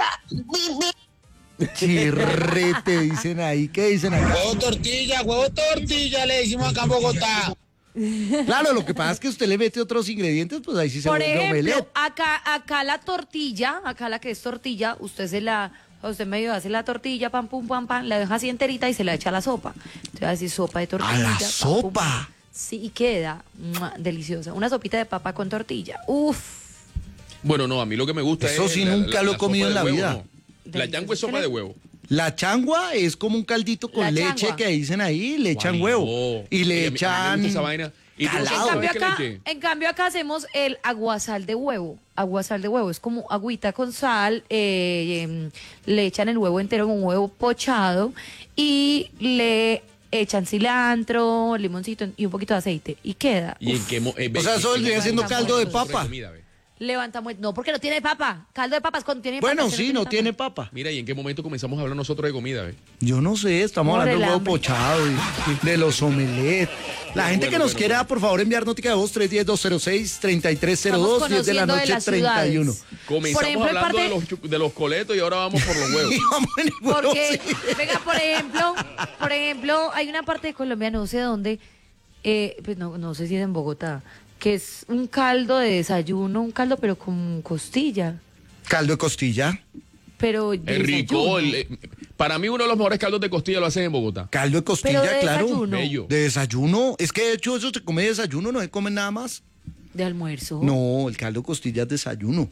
A: Chirrete, dicen ahí. ¿Qué dicen acá?
F: Huevo tortilla, huevo tortilla, le decimos acá en Bogotá.
A: Claro, lo que pasa es que usted le mete otros ingredientes, pues ahí sí se
H: Por
A: vuelve
H: ejemplo,
A: omelette.
H: acá, acá la tortilla, acá la que es tortilla, usted se la, usted medio hace la tortilla, pam, pum, pam, pam, la deja así enterita y se la echa a la sopa. Entonces va a decir sopa de tortilla.
A: ¿A la
H: pam, pum,
A: sopa?
H: pam. Sí, y queda ¡mua! Deliciosa. Una sopita de papa con tortilla. Uf.
B: Bueno, no, a mí lo que me gusta
A: Eso
B: es.
A: sí
B: la-
A: nunca
B: la-
A: lo he
B: la
A: comido
B: sopa
A: en
B: de
A: la
B: huevo,
A: vida.
B: no. La changua es sopa de huevo.
A: La changua es como un caldito con
H: La
A: leche
H: changua.
A: que dicen ahí, le echan
B: Guay,
A: huevo.
B: no.
A: Y le
B: Oye, a mí- a mí me
A: echan
B: gusta esa vaina. ¿Y tú no
H: En
A: calado.
H: cambio,
B: sabes qué le
H: acá,
B: eché?
H: en cambio acá hacemos el aguasal de huevo. Aguasal de huevo es como agüita con sal, eh, em, le echan el huevo entero en un huevo pochado y le echan cilantro, limoncito y un poquito de aceite y queda.
B: ¿Y en
H: uf,
B: qué mo- eh,
A: O sea,
B: ve-
A: eso
B: en-
A: vendría
B: en-
A: siendo
B: en-
A: caldo de
B: en-
A: papa.
B: comida, ve.
H: levanta mu- no, porque no tiene papa. Caldo de papas cuando tiene
A: Bueno,
H: papa,
A: sí, no tiene papa.
B: Mira, ¿y en qué momento comenzamos a hablar nosotros de comida, ve?
A: Yo no sé, estamos
H: Por
A: hablando
H: el
A: del huevo
H: hambre.
A: pochado y de los omelets. La
B: Bueno,
A: gente que
B: bueno,
A: nos
B: bueno,
A: quiera,
B: bueno.
A: por favor, enviar notica de voz tres uno cero, dos cero seis, tres tres cero dos,
H: Estamos
A: diez de la
H: conociendo de
A: noche,
H: las
A: treinta y uno.
H: ciudades.
B: Comenzamos
H: Por ejemplo, en
B: hablando de,
H: parte-
B: los, chu- de los coletos y ahora vamos por los huevos.
A: Y vamos en el huevo,
H: Porque,
A: sí.
H: venga, por ejemplo, por ejemplo, hay una parte de Colombia, no sé dónde, eh, pues no, no sé si es en Bogotá, que es un caldo de desayuno, un caldo pero con costilla,
A: Caldo de costilla.
H: pero de
B: Es rico.
H: desayuno.
B: el- eh, para mí uno de los mejores caldos de costilla lo hacen en Bogotá.
A: Caldo de costilla,
H: Pero de
A: claro.
H: desayuno.
B: Bello.
A: De desayuno. Es que de hecho eso se come de desayuno, no se come nada más.
H: De almuerzo.
A: No, el caldo de costilla es desayuno.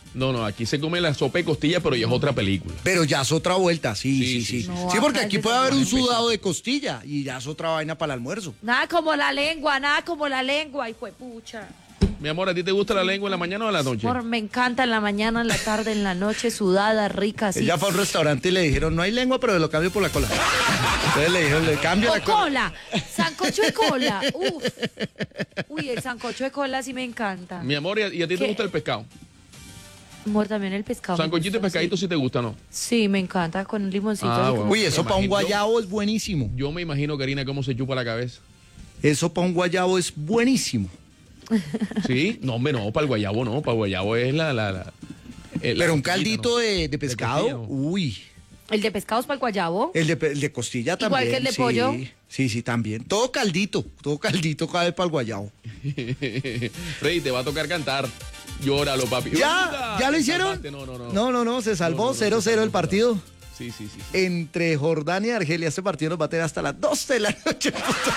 B: No, no, aquí se come la sopa de costilla, pero ya es otra película.
A: Pero ya es otra vuelta, sí, sí, sí. Sí,
H: No,
A: sí porque
H: acá
A: aquí
H: es
A: puede haber un
H: desayuno.
A: sudado de costilla y ya es otra vaina para el almuerzo.
H: Nada como la lengua, nada como la lengua, hijo de pucha.
B: Mi amor, ¿a ti te gusta la lengua en la mañana o en la noche?
H: Amor, me encanta en la mañana, en la tarde, en la noche, sudada, rica, así.
A: Ella fue a un restaurante y le dijeron, no hay lengua, pero lo cambio por la cola. Entonces le dijeron, le cambio
H: O
A: la cola.
H: cola, sancocho de cola. Uf. Uy, el sancocho de cola sí me encanta.
B: Mi amor, ¿y a, y a ti te
H: ¿Qué?
B: gusta el pescado?
H: Amor, también el pescado. me
B: Sancochito y
H: gusta,
B: pescadito sí te gusta, ¿no?
H: Sí, me encanta con un limoncito.
B: Ah,
H: así
B: bueno.
H: como-
A: Uy, eso para un guayabo es buenísimo.
B: Yo me imagino, Karina, cómo se chupa la cabeza.
A: Eso para un guayabo es buenísimo.
B: ¿Sí? No, hombre, no, para el guayabo no, para el guayabo es la... la, la eh, la
A: Pero un
B: costilla,
A: caldito
B: ¿no?
A: de, de pescado,
B: costilla, ¿no?
A: uy.
H: El de pescados para el guayabo.
A: El de, pe- el de costilla
H: Igual
A: también.
H: que el de
A: sí.
H: pollo.
A: Sí, sí, también. Todo caldito, todo caldito cabe para el guayabo.
B: Freddy, te va a tocar cantar. Llóralo, papi.
A: ¿Ya? ¿Ya lo
B: ¿Te
A: hicieron?
B: salvaste? No, no, no.
A: No, no, no, se salvó
B: No, no, no,
A: cero cero
B: se
A: el partido.
B: Sí, sí, sí.
A: Entre Jordania y Argelia. Este partido nos va a tener hasta las doce de la noche.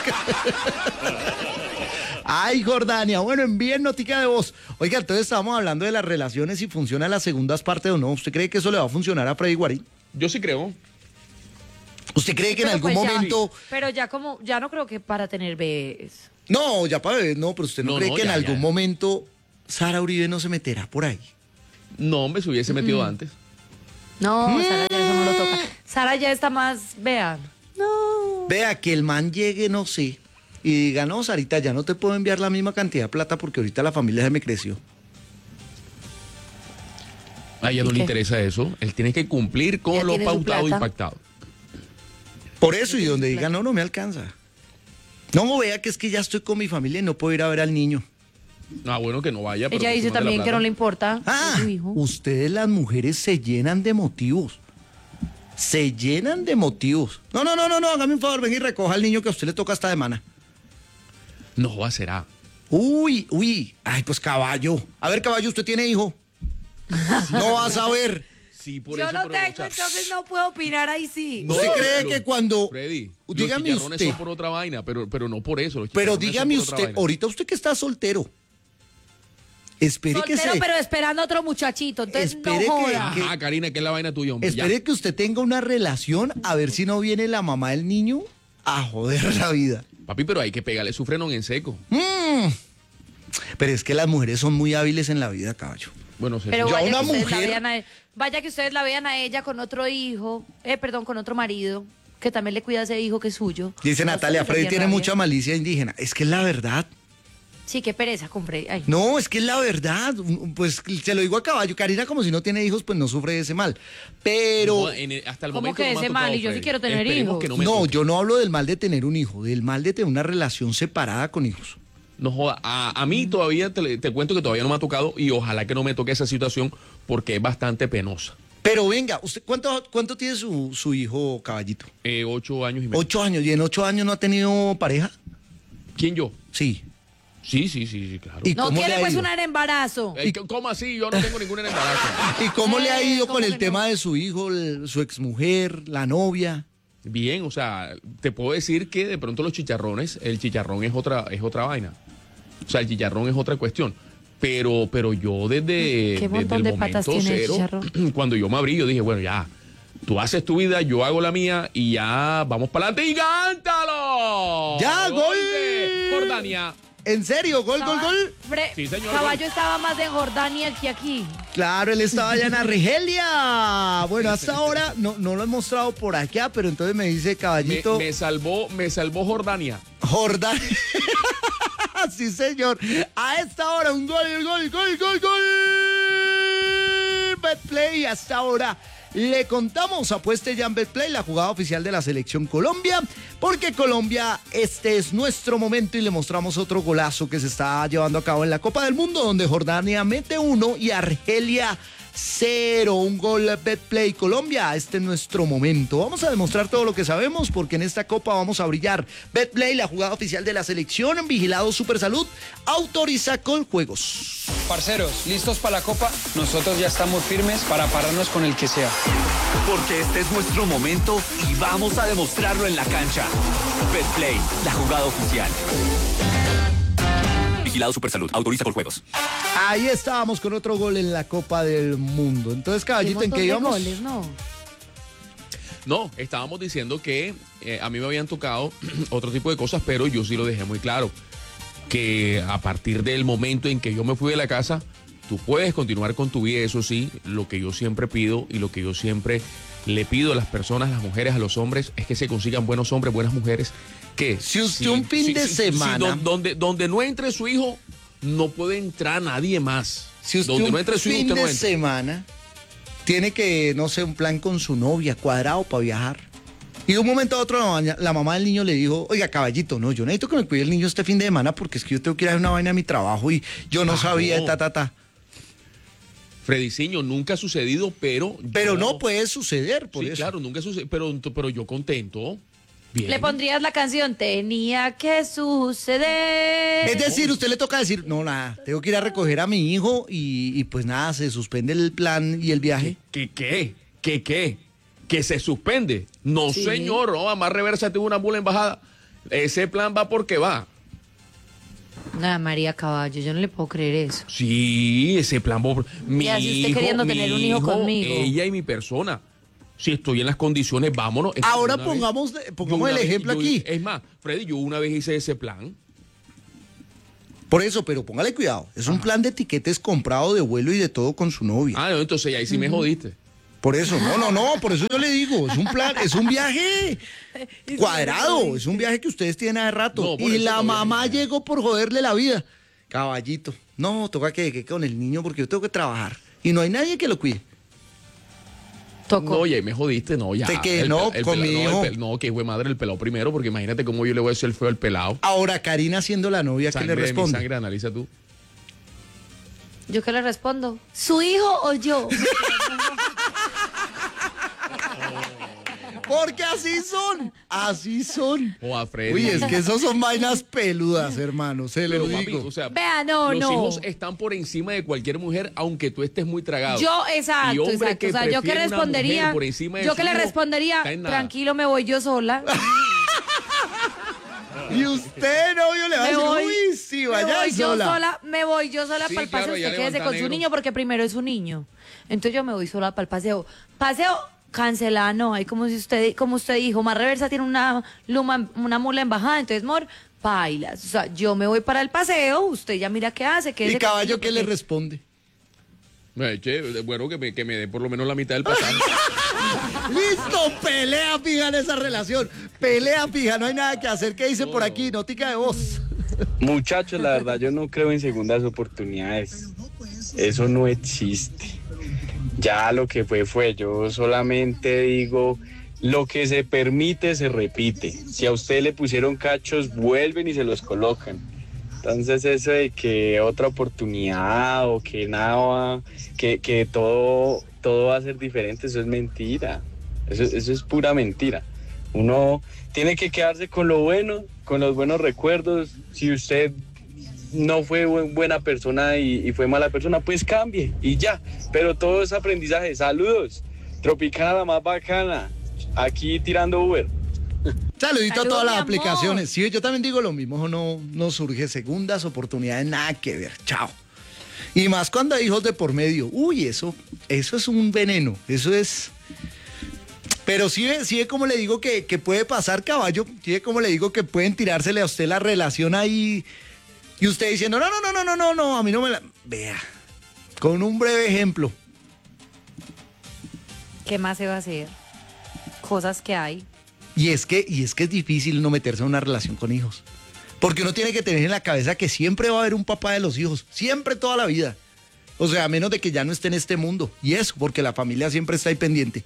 A: Ay, Jordania. Bueno, envíen notica de voz. Oiga, entonces estábamos hablando de las relaciones, si funciona las segundas partes o no. ¿Usted cree que eso le va a funcionar a Freddy Guarín?
B: Yo sí creo.
A: ¿Usted cree que en
H: Pero
A: algún
H: pues ya-
A: momento...
H: Pero ya como, ya no creo que para tener bebés.
A: No, ya para ver, no, pero usted no,
B: No,
A: cree
B: no,
A: que en
B: ya,
A: algún
B: ya.
A: momento Sara Uribe no se meterá por ahí.
B: No, hombre, se hubiese metido antes.
H: No,
A: Mm.
H: Sara ya eso no lo toca. Sara ya está más, vean.
A: Vea, que el man llegue, no sé, y diga, no, Sarita, ya no te puedo enviar la misma cantidad de plata porque ahorita la familia se me creció.
B: A ella no
H: ¿Y
B: le
H: qué?
B: interesa eso. Él tiene que cumplir con
H: Ella
B: lo
H: tiene su
B: pautado y
H: plata.
B: pactado.
A: Por eso, y donde diga, no, no me alcanza. No, vea que es que ya estoy con mi familia y no puedo ir a ver al niño.
B: Ah, bueno, que no vaya. pero
H: Ella
B: que
H: dice
B: se mande la
H: también que
B: plata.
H: no le importa.
A: Ah,
H: es su hijo.
A: ustedes las mujeres se llenan de motivos. Se llenan de motivos. No, no, no, no, no, hágame un favor, ven y recoja al niño que a usted le toca esta semana.
B: No va, será.
A: Uy, uy, ay, pues caballo. A ver, caballo, ¿usted tiene hijo? No vas a ver.
B: Sí, por
H: Yo
B: eso.
H: no
B: pero,
H: tengo,
B: o sea,
H: entonces no puedo opinar ahí sí.
A: ¿Usted cree
B: lo-
A: que cuando...
B: Freddy,
A: Dígame
B: los chicharrones
A: usted.
B: son por otra vaina, pero, pero no por eso. los
A: Pero
B: chicharrones
A: dígame
B: son por otra
A: usted,
B: vaina.
A: ahorita usted que está soltero, espere
H: Soltero,
A: que se...
H: pero esperando otro muchachito. Entonces
A: Espere
H: no
A: que-
H: joda.
A: que-
B: Ajá, Karina, que es la vaina tuya, hombre. ya.
A: Espere que usted tenga una relación a ver si no viene la mamá del niño a joder la vida.
B: Papi, pero hay que pegarle su frenón en seco.
A: Mm. Pero es que las mujeres son muy hábiles en la vida, caballo.
B: Bueno, se
H: Pero
A: Yo a
H: vaya
A: una
H: que, ustedes la
A: mujer-
H: vean a él- vaya que ustedes la vean a ella con otro hijo, eh, perdón, con otro marido, que también le cuida a ese hijo que es suyo.
A: Dice
H: A
A: Natalia,
H: ustedes les
A: Freddy
H: daría
A: tiene
H: rabia.
A: mucha malicia indígena. Es que es la verdad.
H: Sí, qué pereza con Freddy. Ay.
A: No, es que es la verdad. Pues se lo digo a caballo. Karina, como si no tiene hijos, pues no sufre de ese mal. Pero...
B: No, en el- hasta el
H: ¿Cómo
B: momento
H: que
B: no me ha
H: ese
B: tocado,
H: mal? Y yo sí
B: Freddy.
H: quiero tener
B: Esperemos
H: hijos.
B: que no me
A: No,
B: toque.
A: yo no hablo del mal de tener un hijo, del mal de tener una relación separada con hijos.
B: No joda. A, a mí todavía, te, te cuento que todavía no me ha tocado y ojalá que no me toque esa situación porque es bastante penosa.
A: Pero venga, ¿usted cuánto, cuánto tiene su, su hijo, caballito?
B: Eh, ocho años y medio.
A: Ocho años. ¿Y en ocho años no ha tenido pareja?
B: ¿Quién, yo?
A: Sí.
B: Sí, sí, sí, sí, claro.
A: ¿Y
H: No
A: cómo le
H: tiene
A: ha
H: pues
A: ido?
H: una en embarazo.
B: Eh, ¿Cómo así? Yo no tengo ningún embarazo.
A: ¿Y cómo le ha
H: Eh,
A: ido
H: ¿cómo
A: con el
H: que
A: tema
H: no?
A: de su hijo, el- su exmujer, la novia?
B: Bien, o sea, te puedo decir que de pronto los chicharrones, el chicharrón es otra, es otra vaina. O sea, el chicharrón es otra cuestión. Pero, pero yo desde,
H: ¿Qué
B: desde
H: montón
B: el
H: de patas
B: momento
H: tiene el
B: cero,
H: chicharrón?
B: cuando yo me abrí, yo dije, bueno, ya, tú haces tu vida, yo hago la mía y ya vamos para adelante y cántalo.
A: ¡Ya, gol!
B: de Jordania.
A: ¿En serio? ¿Gol, gol, gol?
H: Fre-
B: Sí, señor,
H: Caballo
B: gol.
H: estaba más en Jordania que aquí.
A: Claro, él estaba allá en Argelia. Bueno, hasta ahora no, no lo he mostrado por acá, pero entonces me dice
B: Me,
A: caballito
B: me salvó, me salvó Jordania.
A: Jordania. Sí, señor. A esta hora un gol, gol, gol, gol, gol. Betplay, hasta ahora le contamos, apueste ya en Betplay, la jugada oficial de la selección Colombia, porque Colombia, este es nuestro momento y le mostramos otro golazo que se está llevando a cabo en la Copa del Mundo, donde Jordania mete uno y Argelia cero. Un gol Betplay Colombia, este es nuestro momento. Vamos a demostrar todo lo que sabemos, porque en esta Copa vamos a brillar. Betplay, la jugada oficial de la selección, vigilado Supersalud, autoriza con juegos.
P: Parceros, ¿listos para la Copa? Nosotros ya estamos firmes para pararnos con el que sea.
Q: Porque este es nuestro momento y vamos a demostrarlo en la cancha. Betplay, la jugada oficial. Vigilado Supersalud. Autoriza con juegos.
A: Ahí estábamos con otro gol en la Copa del Mundo. Entonces, caballito, ¿en qué íbamos?
H: Goles, ¿no?
B: No, estábamos diciendo que eh, a mí me habían tocado otro tipo de cosas, pero yo sí lo dejé muy claro. Que a partir del momento en que yo me fui de la casa, tú puedes continuar con tu vida, eso sí, lo que yo siempre pido y lo que yo siempre le pido a las personas, a las mujeres, a los hombres, es que se consigan buenos hombres, buenas mujeres, que
A: si usted un fin de semana,
B: si, don, donde, donde no entre su hijo, no puede entrar nadie más.
A: Si usted
B: donde
A: un
B: no entre su hijo,
A: fin
B: usted no
A: de
B: entra.
A: semana tiene que, no sé, un plan con su novia, cuadrado para viajar. Y de un momento a otro la mamá, la mamá del niño le dijo, oiga, caballito, no, yo necesito que me cuide el niño este fin de semana porque es que yo tengo que ir a hacer una vaina a mi trabajo y yo no
B: Ah,
A: sabía,
B: no.
A: ta, ta, ta.
B: Frediciño, nunca ha sucedido, pero...
A: Pero
B: yo-
A: no puede suceder, por
B: sí,
A: eso.
B: claro, nunca sucede, pero, pero yo contento. Bien.
H: Le pondrías la canción Tenía que suceder.
A: Es decir, usted le toca decir, no, nada, tengo que ir a recoger a mi hijo y, y pues nada, se suspende el plan y el viaje.
B: ¿Qué qué? ¿Qué qué? ¿Que se suspende? No,
H: Sí.
B: señor, no, además reversa tuvo una mula embajada. Ese plan va porque va.
H: Nada, María Caballo, yo no le puedo creer eso.
B: Sí, ese plan va por... Mi
H: Y así usted
B: hijo,
H: queriendo
B: mi
H: tener un hijo conmigo.
B: Ella y mi persona. Si estoy en las condiciones, vámonos. Es que
A: Ahora
B: una vez-
A: pongamos, de-
B: yo
A: pongamos
B: una
A: el
B: vez-
A: ejemplo
B: yo-
A: aquí.
B: Es más, Freddy, yo una vez hice ese plan.
A: Por eso, pero póngale cuidado. Es un plan de etiquetes comprado de vuelo y de todo con su novia.
B: Ah, no, entonces ahí sí me jodiste.
A: Por eso, no, no, no, por eso yo le digo, es un plan, es un viaje cuadrado, es un viaje que ustedes tienen hace rato.
B: No, por
A: y
B: eso
A: la
B: no,
A: mamá llegó por joderle la vida. Caballito, no, toca que que con el niño porque yo tengo que trabajar. Y no hay nadie que lo cuide.
B: No, ya me jodiste, no, ya.
A: ¿De qué?
B: El
A: No,
B: pe- el
A: con
B: pela-
A: mi
B: no,
A: hijo.
B: el pe- No, que fue madre el pelado primero, porque imagínate cómo yo le voy a hacer el feo al pelado.
A: Ahora, Karina siendo la novia, ¿qué
B: Sangre
A: le
B: de mi
A: responde?
B: sangre, analiza tú.
H: ¿Yo qué le respondo? ¿Su hijo o yo?
A: Porque así son, así son.
B: O a Freddy.
A: Uy, es que esos son vainas peludas, hermano, se lo
B: Pero, papi,
A: digo.
B: o sea,
H: Vea, no,
B: los
H: no.
B: hijos están por encima de cualquier mujer, aunque tú estés muy tragado.
H: Yo,
B: Y
H: exacto,
B: hombre
H: exacto.
B: que
H: O sea, yo que
B: prefiere una
H: respondería,
B: mujer por encima de
H: yo
B: su
H: que le
B: hijo,
H: respondería,
B: está en nada.
H: tranquilo, me voy yo sola.
A: Y usted, novio, le va a
H: Me
A: decir,
H: voy,
A: uy, sí,
H: me
A: vaya
H: voy yo
A: sola.
H: sola, me voy yo sola
B: Sí,
H: para el
B: claro,
H: paseo,
B: ya
H: usted quédese
B: levanta
H: con su
B: negro.
H: niño porque primero es un niño. Entonces yo me voy sola para el paseo. Paseo cancelado, no, hay como si usted, como usted dijo, más reversa tiene una luma, una mula embajada, entonces mor, bailas. O sea, yo me voy para el paseo, usted ya mira qué hace, quédese
A: ¿Y
H: con su
A: caballo
H: niño
A: qué le
H: porque-
A: responde?
B: Eh, che, bueno, que me, que me dé por lo menos la mitad del pasaje.
A: Listo, pelea fija en esa relación. Pelea fija, no hay nada que hacer. ¿Qué dice por aquí? Notica de voz.
R: Muchachos, la verdad yo no creo en segundas oportunidades. Eso no existe. Ya lo que fue fue. Yo solamente digo, lo que se permite se repite. Si a usted le pusieron cachos, vuelven y se los colocan. Entonces eso de que otra oportunidad o que nada va, que, que todo, todo va a ser diferente, eso es mentira. Eso, eso es pura mentira. Uno tiene que quedarse con lo bueno, con los buenos recuerdos. Si usted no fue buen- buena persona y, y fue mala persona, pues cambie y ya. Pero todo es aprendizaje. Saludos. Tropicana la más bacana. Aquí tirando Uber.
A: Saludito a
H: Salud,
A: todas
H: mi
A: las
H: amor.
A: aplicaciones. Sí, yo también digo lo mismo. No, no surge segundas oportunidades, nada que ver. Chao. Y más cuando hay hijos de por medio. Uy, eso, eso es un veneno. Eso es. Pero sí, ve- sí ve como le digo que, que puede pasar, caballo. Sí ve como le digo que pueden tirársele a usted la relación ahí. Y usted diciendo, no, no, no, no, no, no, no, a mí no me la. Vea. Con un breve ejemplo.
H: ¿Qué más se va a hacer? Cosas que hay.
A: Y es que, y es que es difícil no meterse en una relación con hijos. Porque uno tiene que tener en la cabeza que siempre va a haber un papá de los hijos. Siempre, toda la vida. O sea, a menos de que ya no esté en este mundo. Y eso, porque la familia siempre está ahí pendiente.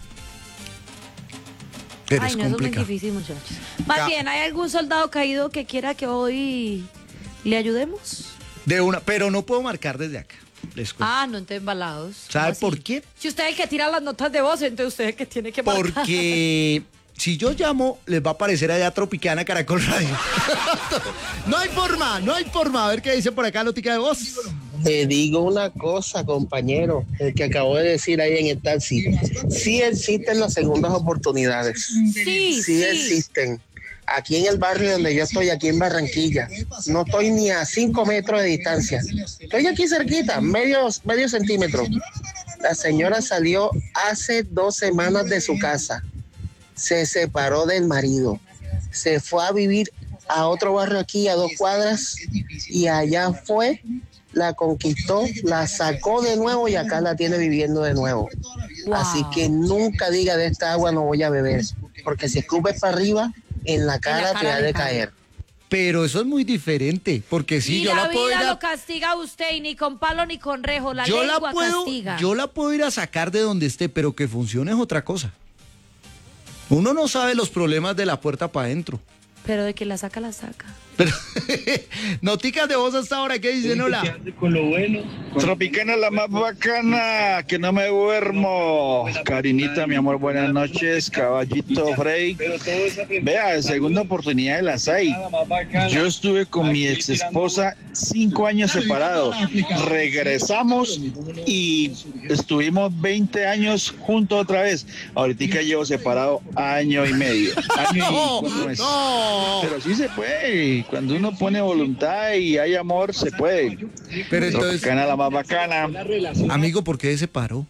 A: Pero
H: Ay,
A: es
H: no, eso es muy
A: complicado.
H: difícil, muchachos. Más
A: Ca-
H: bien, ¿hay algún soldado caído que quiera que hoy le ayudemos?
A: De una, pero no puedo marcar desde acá. Les cuento.
H: Ah, no, entonces embalados.
A: ¿Sabe
H: ¿Cómo
A: por
H: así?
A: qué?
H: Si usted es el que tira las notas de voz, entonces usted es el que tiene que marcar.
A: Porque si yo llamo, les va a aparecer allá Tropicana Caracol Radio. No hay forma, no hay forma. A ver qué dice por acá, notica de voz.
S: Te digo una cosa, compañero, el que acabo de decir ahí en el taxi. Sí existen las segundas oportunidades.
H: Sí,
S: Sí
H: sí.
S: existen. aquí en el barrio donde yo estoy, aquí en Barranquilla. No estoy ni a cinco metros de distancia. Estoy aquí cerquita, medio, medio centímetro. La señora salió hace dos semanas de su casa. Se separó del marido. Se fue a vivir a otro barrio aquí, a dos cuadras, y allá fue, la conquistó, la sacó de nuevo y acá la tiene viviendo de nuevo. Wow. Así que nunca diga de esta agua no voy a beber, porque si escupes para arriba, en la cara, en la cara te ha de caer.
A: Pero eso es muy diferente, porque si
H: y
A: yo
H: la,
A: la puedo
H: vida
A: ir a...
H: lo castiga a usted y ni con palo ni con rejo, la
A: yo
H: lengua
A: la puedo,
H: castiga.
A: Yo la puedo ir a sacar de donde esté, pero que funcione es otra cosa. Uno no sabe los problemas de la puerta para adentro.
H: Pero de que la saca, la saca.
A: Pero, noticas de voz hasta ahora, ¿qué dicen? Hola.
T: Con lo bueno. Tropicana la más bacana, que no me duermo. Karinita, mi amor, buenas noches. Caballito Frey. Vea, segunda oportunidad de las hay. Yo estuve con mi ex esposa cinco años separados. Regresamos y estuvimos veinte años juntos otra vez. Ahorita llevo separado año y medio. Año y cuatro meses.
A: No.
T: Pero sí se puede. Cuando uno pone voluntad y hay amor, se puede.
A: Pero entonces,
T: Tropicana la más bacana.
A: Amigo, ¿por qué se separó?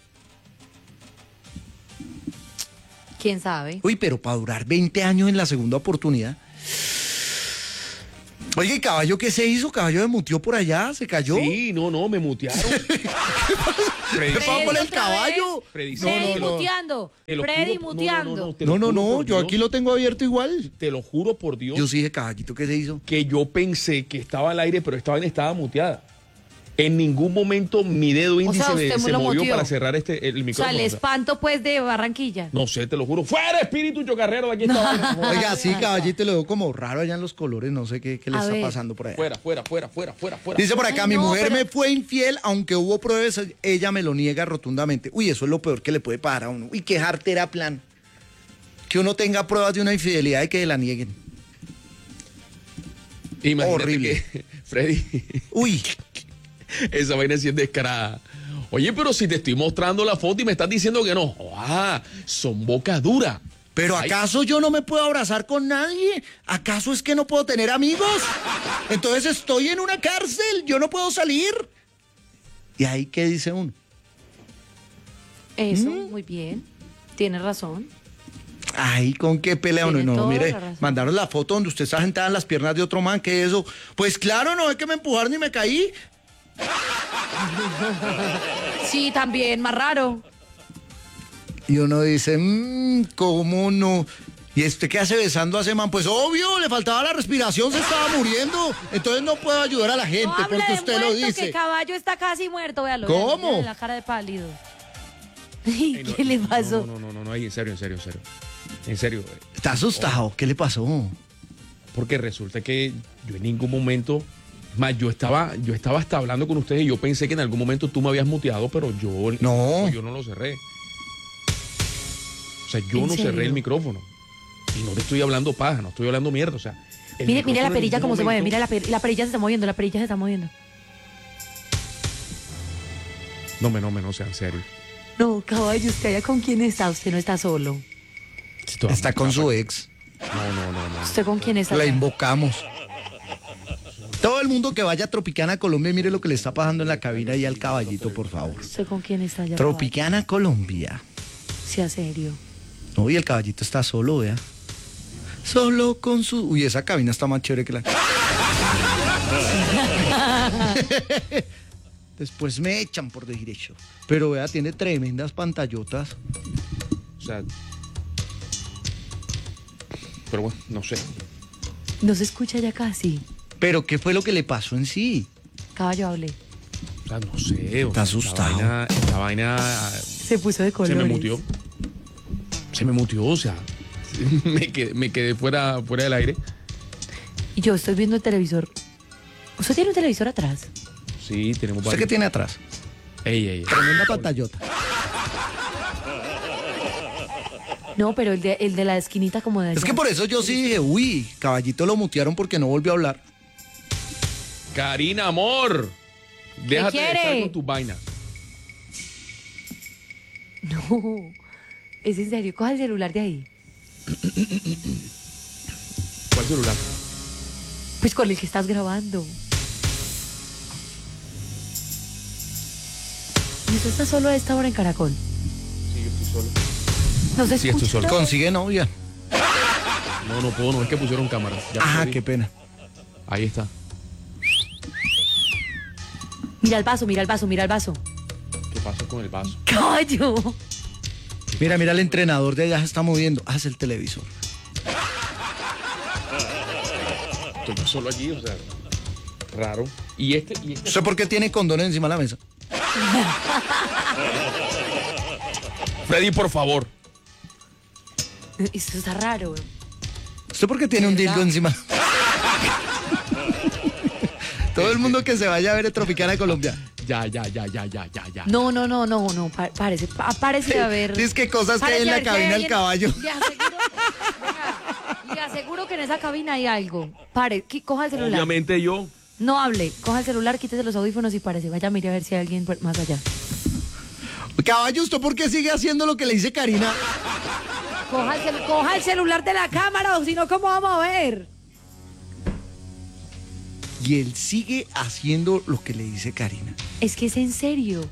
H: ¿Quién sabe?
A: Uy, pero para durar veinte años en la segunda oportunidad. Oye, ¿y caballo qué se hizo? ¿Caballo me muteó por allá? ¿Se cayó?
B: Sí, no, no, me mutearon.
A: Freddy, ¿qué pasó con el caballo?
B: Freddy,
H: Freddy
B: no, no, no.
H: muteando.
B: Te lo
H: Freddy
B: juro,
H: muteando.
B: No, no, no, te
A: No,
B: lo
A: no,
B: juro
A: no,
B: por
A: yo
B: Dios.
A: aquí lo tengo abierto igual.
B: Te lo juro por Dios.
A: Yo sí dije, caballito, ¿qué se hizo?
B: Que yo pensé que estaba al aire, pero esta vaina estaba muteada. En ningún momento mi dedo índice
H: sea,
B: me-
H: usted
B: se
H: lo
B: movió
H: muteó.
B: para cerrar este el
H: O sea,
B: micrófono.
H: el
B: o sea.
H: espanto pues de Barranquilla.
B: No sé, te lo juro. ¡Fuera, espíritu chocarrero de aquí! Esta vaina!
A: Oiga, sí, caballito, lo veo como raro allá en los colores, no sé qué, qué le
H: A
A: está
H: ver.
A: pasando por allá.
B: Fuera, fuera, fuera, fuera, fuera, fuera.
A: Dice por acá,
H: Ay,
A: mi
H: no,
A: mujer
H: pero-
A: me fue infiel, aunque hubo pruebas, ella me lo niega rotundamente. Uy, eso es lo peor que le puede pasar a uno. Uy, qué jartera plan. Que uno tenga pruebas de una infidelidad y que la nieguen.
B: Imagínate
A: Horrible.
B: que, Freddy,
A: Uy,
B: esa vaina sí es descarada. Oye, pero si te estoy mostrando la foto y me estás diciendo que no. ¡Ah! Son boca dura.
A: ¿pero
B: Ay.
A: acaso yo no me puedo abrazar con nadie? ¿Acaso es que no puedo tener amigos? Entonces estoy en una cárcel, yo no puedo salir. ¿Y ahí qué dice uno?
H: Eso,
A: ¿Mm?
H: muy bien. Tienes razón.
A: Ay, ¿con qué pelea uno?
H: Tiene
A: No,
H: toda
A: mire,
H: la razón.
A: mandaron la foto donde usted está sentada en las piernas de otro man, ¿qué es eso? Pues claro, no es que me empujaron y me caí.
H: Sí, también, más raro.
A: Y uno dice, mmm, ¿cómo no? ¿Y este qué hace besando a ese man? Pues obvio, le faltaba la respiración, se estaba muriendo. Entonces no puedo ayudar a la gente
H: No hable
A: porque
H: de
A: usted lo
H: muerto, que
A: dice.
H: el caballo está casi muerto, véalo.
A: ¿Cómo?
H: véalo, véale la cara de pálido. ¿Y
B: Ay, no,
H: qué le
B: no,
H: pasó?
B: No, no, no, no, no, ay, en serio, en serio, en serio. En serio. eh,
A: Está asustado, ¿qué le pasó?
B: Porque resulta que yo en ningún momento, más yo estaba, yo estaba hasta hablando con ustedes y yo pensé que en algún momento tú me habías muteado, pero yo
A: No.
B: yo no lo cerré. O sea, yo
H: ¿En
B: no cerré
H: serio?
B: el micrófono. Y no te estoy hablando paja, no estoy hablando mierda. O sea, el
H: Mire, mire la
B: micrófono en
H: perilla
B: ningún
H: cómo se mueve.
B: momento-
H: Mira la, per- la perilla se está moviendo, la perilla se está moviendo.
B: No, me, no, me, no sea en serio.
H: No, caballo, ¿usted allá con quién está? Usted no está solo.
A: Está con su ex.
B: No, no, no, no.
H: ¿Usted con quién está?
A: La
H: allá?
A: invocamos. Todo el mundo que vaya a Tropicana, Colombia, mire lo que le está pasando en la cabina y al caballito, por favor.
H: ¿Usted con quién está allá?
A: Tropicana, Colombia.
H: caballo? Sea serio.
A: No, y el caballito está solo, vea. Solo con su... Uy, esa cabina está más chévere que la... Después me echan por decir eso. Pero vea, tiene tremendas pantallotas.
B: O sea. Pero bueno, no sé.
H: No se escucha ya casi.
A: Pero ¿qué fue lo que le pasó en sí?
H: Caballo, hable.
B: O sea, no sé. o
A: Está
B: sea,
A: asustado.
B: Esta vaina, esta vaina
H: Se puso de
B: se
H: colores.
B: me mutió. Se me mutió, o sea. Me quedé, me quedé fuera, fuera del aire.
H: Y yo estoy viendo el televisor. ¿Usted tiene un televisor atrás?
B: Sí, tenemos
A: ¿Usted
B: varios.
A: qué tiene atrás?
B: Ey, ey, ey.
A: Tremenda pantallota.
H: No, pero el de, el de la esquinita como de allá.
A: Es que por eso yo sí dije, uy, caballito lo mutearon porque no volvió a hablar.
B: Karina, amor. Déjate de estar
H: quiere?
B: con tu vaina.
H: No. Es en serio. Coja el celular de ahí.
B: ¿Cuál celular?
H: Pues con el que estás grabando. ¿Y usted está solo a esta hora en Caracol?
B: Sí, yo estoy solo.
H: ¿No se
B: Sí,
H: escucha?
B: estoy solo.
A: Consigue novia.
B: No, no puedo, no es que pusieron cámara. Ya
A: Ah,
B: perdí.
A: qué pena.
B: Ahí está.
H: Mira el vaso, mira el vaso, mira el vaso.
B: ¿Qué pasó con el vaso?
H: ¡Caballo!
A: Mira, mira, el entrenador de allá se está moviendo. Haz el televisor.
B: Estoy yo solo allí, o sea, raro. Y este, y este.
A: ¿Usted por qué tiene condones encima de la mesa?
B: Freddy, por favor.
H: Eso está raro.
A: ¿Usted por qué tiene un dildo encima? Todo el mundo que se vaya a ver el Tropicana Colombia.
B: Ya, ya, ya, ya, ya, ya, ya.
H: No, no, no, no, no, pa- parece, pa- parece haber...
A: Dice que cosas que hay en la
H: parece
A: cabina
H: haber
A: del
H: que
A: caballo.
H: hay en- Le aseguro, venga, le aseguro que en esa cabina hay algo. Pare, qui- coja el celular.
B: Obviamente yo.
H: No hable, coja el celular, quítese los audífonos y parece. Vaya, mire a ver si hay alguien por- más allá.
A: Caballo, ¿usted por qué sigue haciendo lo que le dice Karina?
H: Coja el, celu- coja el celular de la cámara, o si no, ¿cómo vamos a ver?
A: Y él sigue haciendo lo que le dice Karina.
H: Es que es en serio.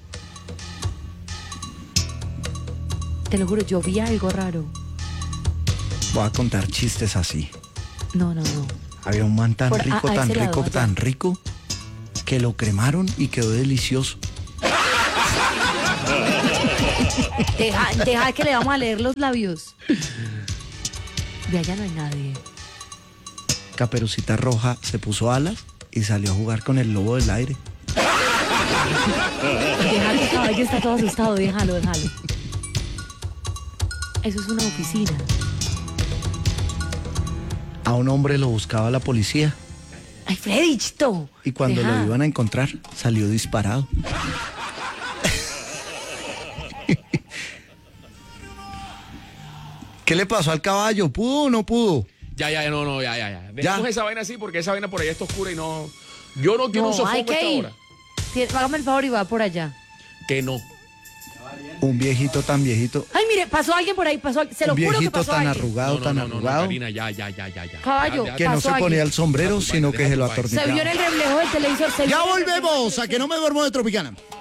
H: Te lo juro, yo vi algo raro.
A: Voy a contar chistes así.
H: No, no, no.
A: Había un man tan
H: Por- a-
A: rico,
H: a
A: tan
H: ese lado,
A: rico,
H: allá.
A: tan rico, que lo cremaron y quedó delicioso.
H: Deja, deja que le vamos a leer los labios. De allá no hay nadie.
A: Caperucita Roja se puso alas y salió a jugar con el lobo del aire.
H: Deja que el caballo está todo asustado, déjalo, déjalo. Eso es una oficina.
A: A un hombre lo buscaba la policía
H: Ay, Freddy, chito.
A: y cuando
H: Deja.
A: lo iban a encontrar salió disparado. ¿Qué le pasó al caballo? ¿Pudo o no pudo?
B: Ya, ya, no, no, ya, ya, ya. Dejemos
A: Ya.
B: esa vaina así porque esa vaina por allá está oscura y no. Yo no quiero un
H: No, hay
B: sofoco a esta
H: que ir.
B: hora.
H: Sí, hágame el favor y va por allá.
B: Que no.
A: Un viejito tan viejito,
H: Ay, mire, pasó alguien por ahí, pasó, se lo
A: un
H: juro que
A: viejito
H: pasó
A: tan
H: alguien.
A: arrugado,
B: No, no,
A: tan
B: no, no, no,
A: arrugado,
B: Karina, ya, ya, ya, ya, ya.
H: Caballo,
B: Ya, ya.
A: que no
H: pasó
A: se ponía
H: alguien.
A: el sombrero,
B: Deja tu
A: sino
B: vaina,
A: que se lo
B: deja tu vaina.
H: Se
A: atornillaba.
H: vio en el reflejo del televisor. Se
A: Ya
H: vio en el reflejo
A: volvemos
H: del
A: a que no me duermo de Tropicana.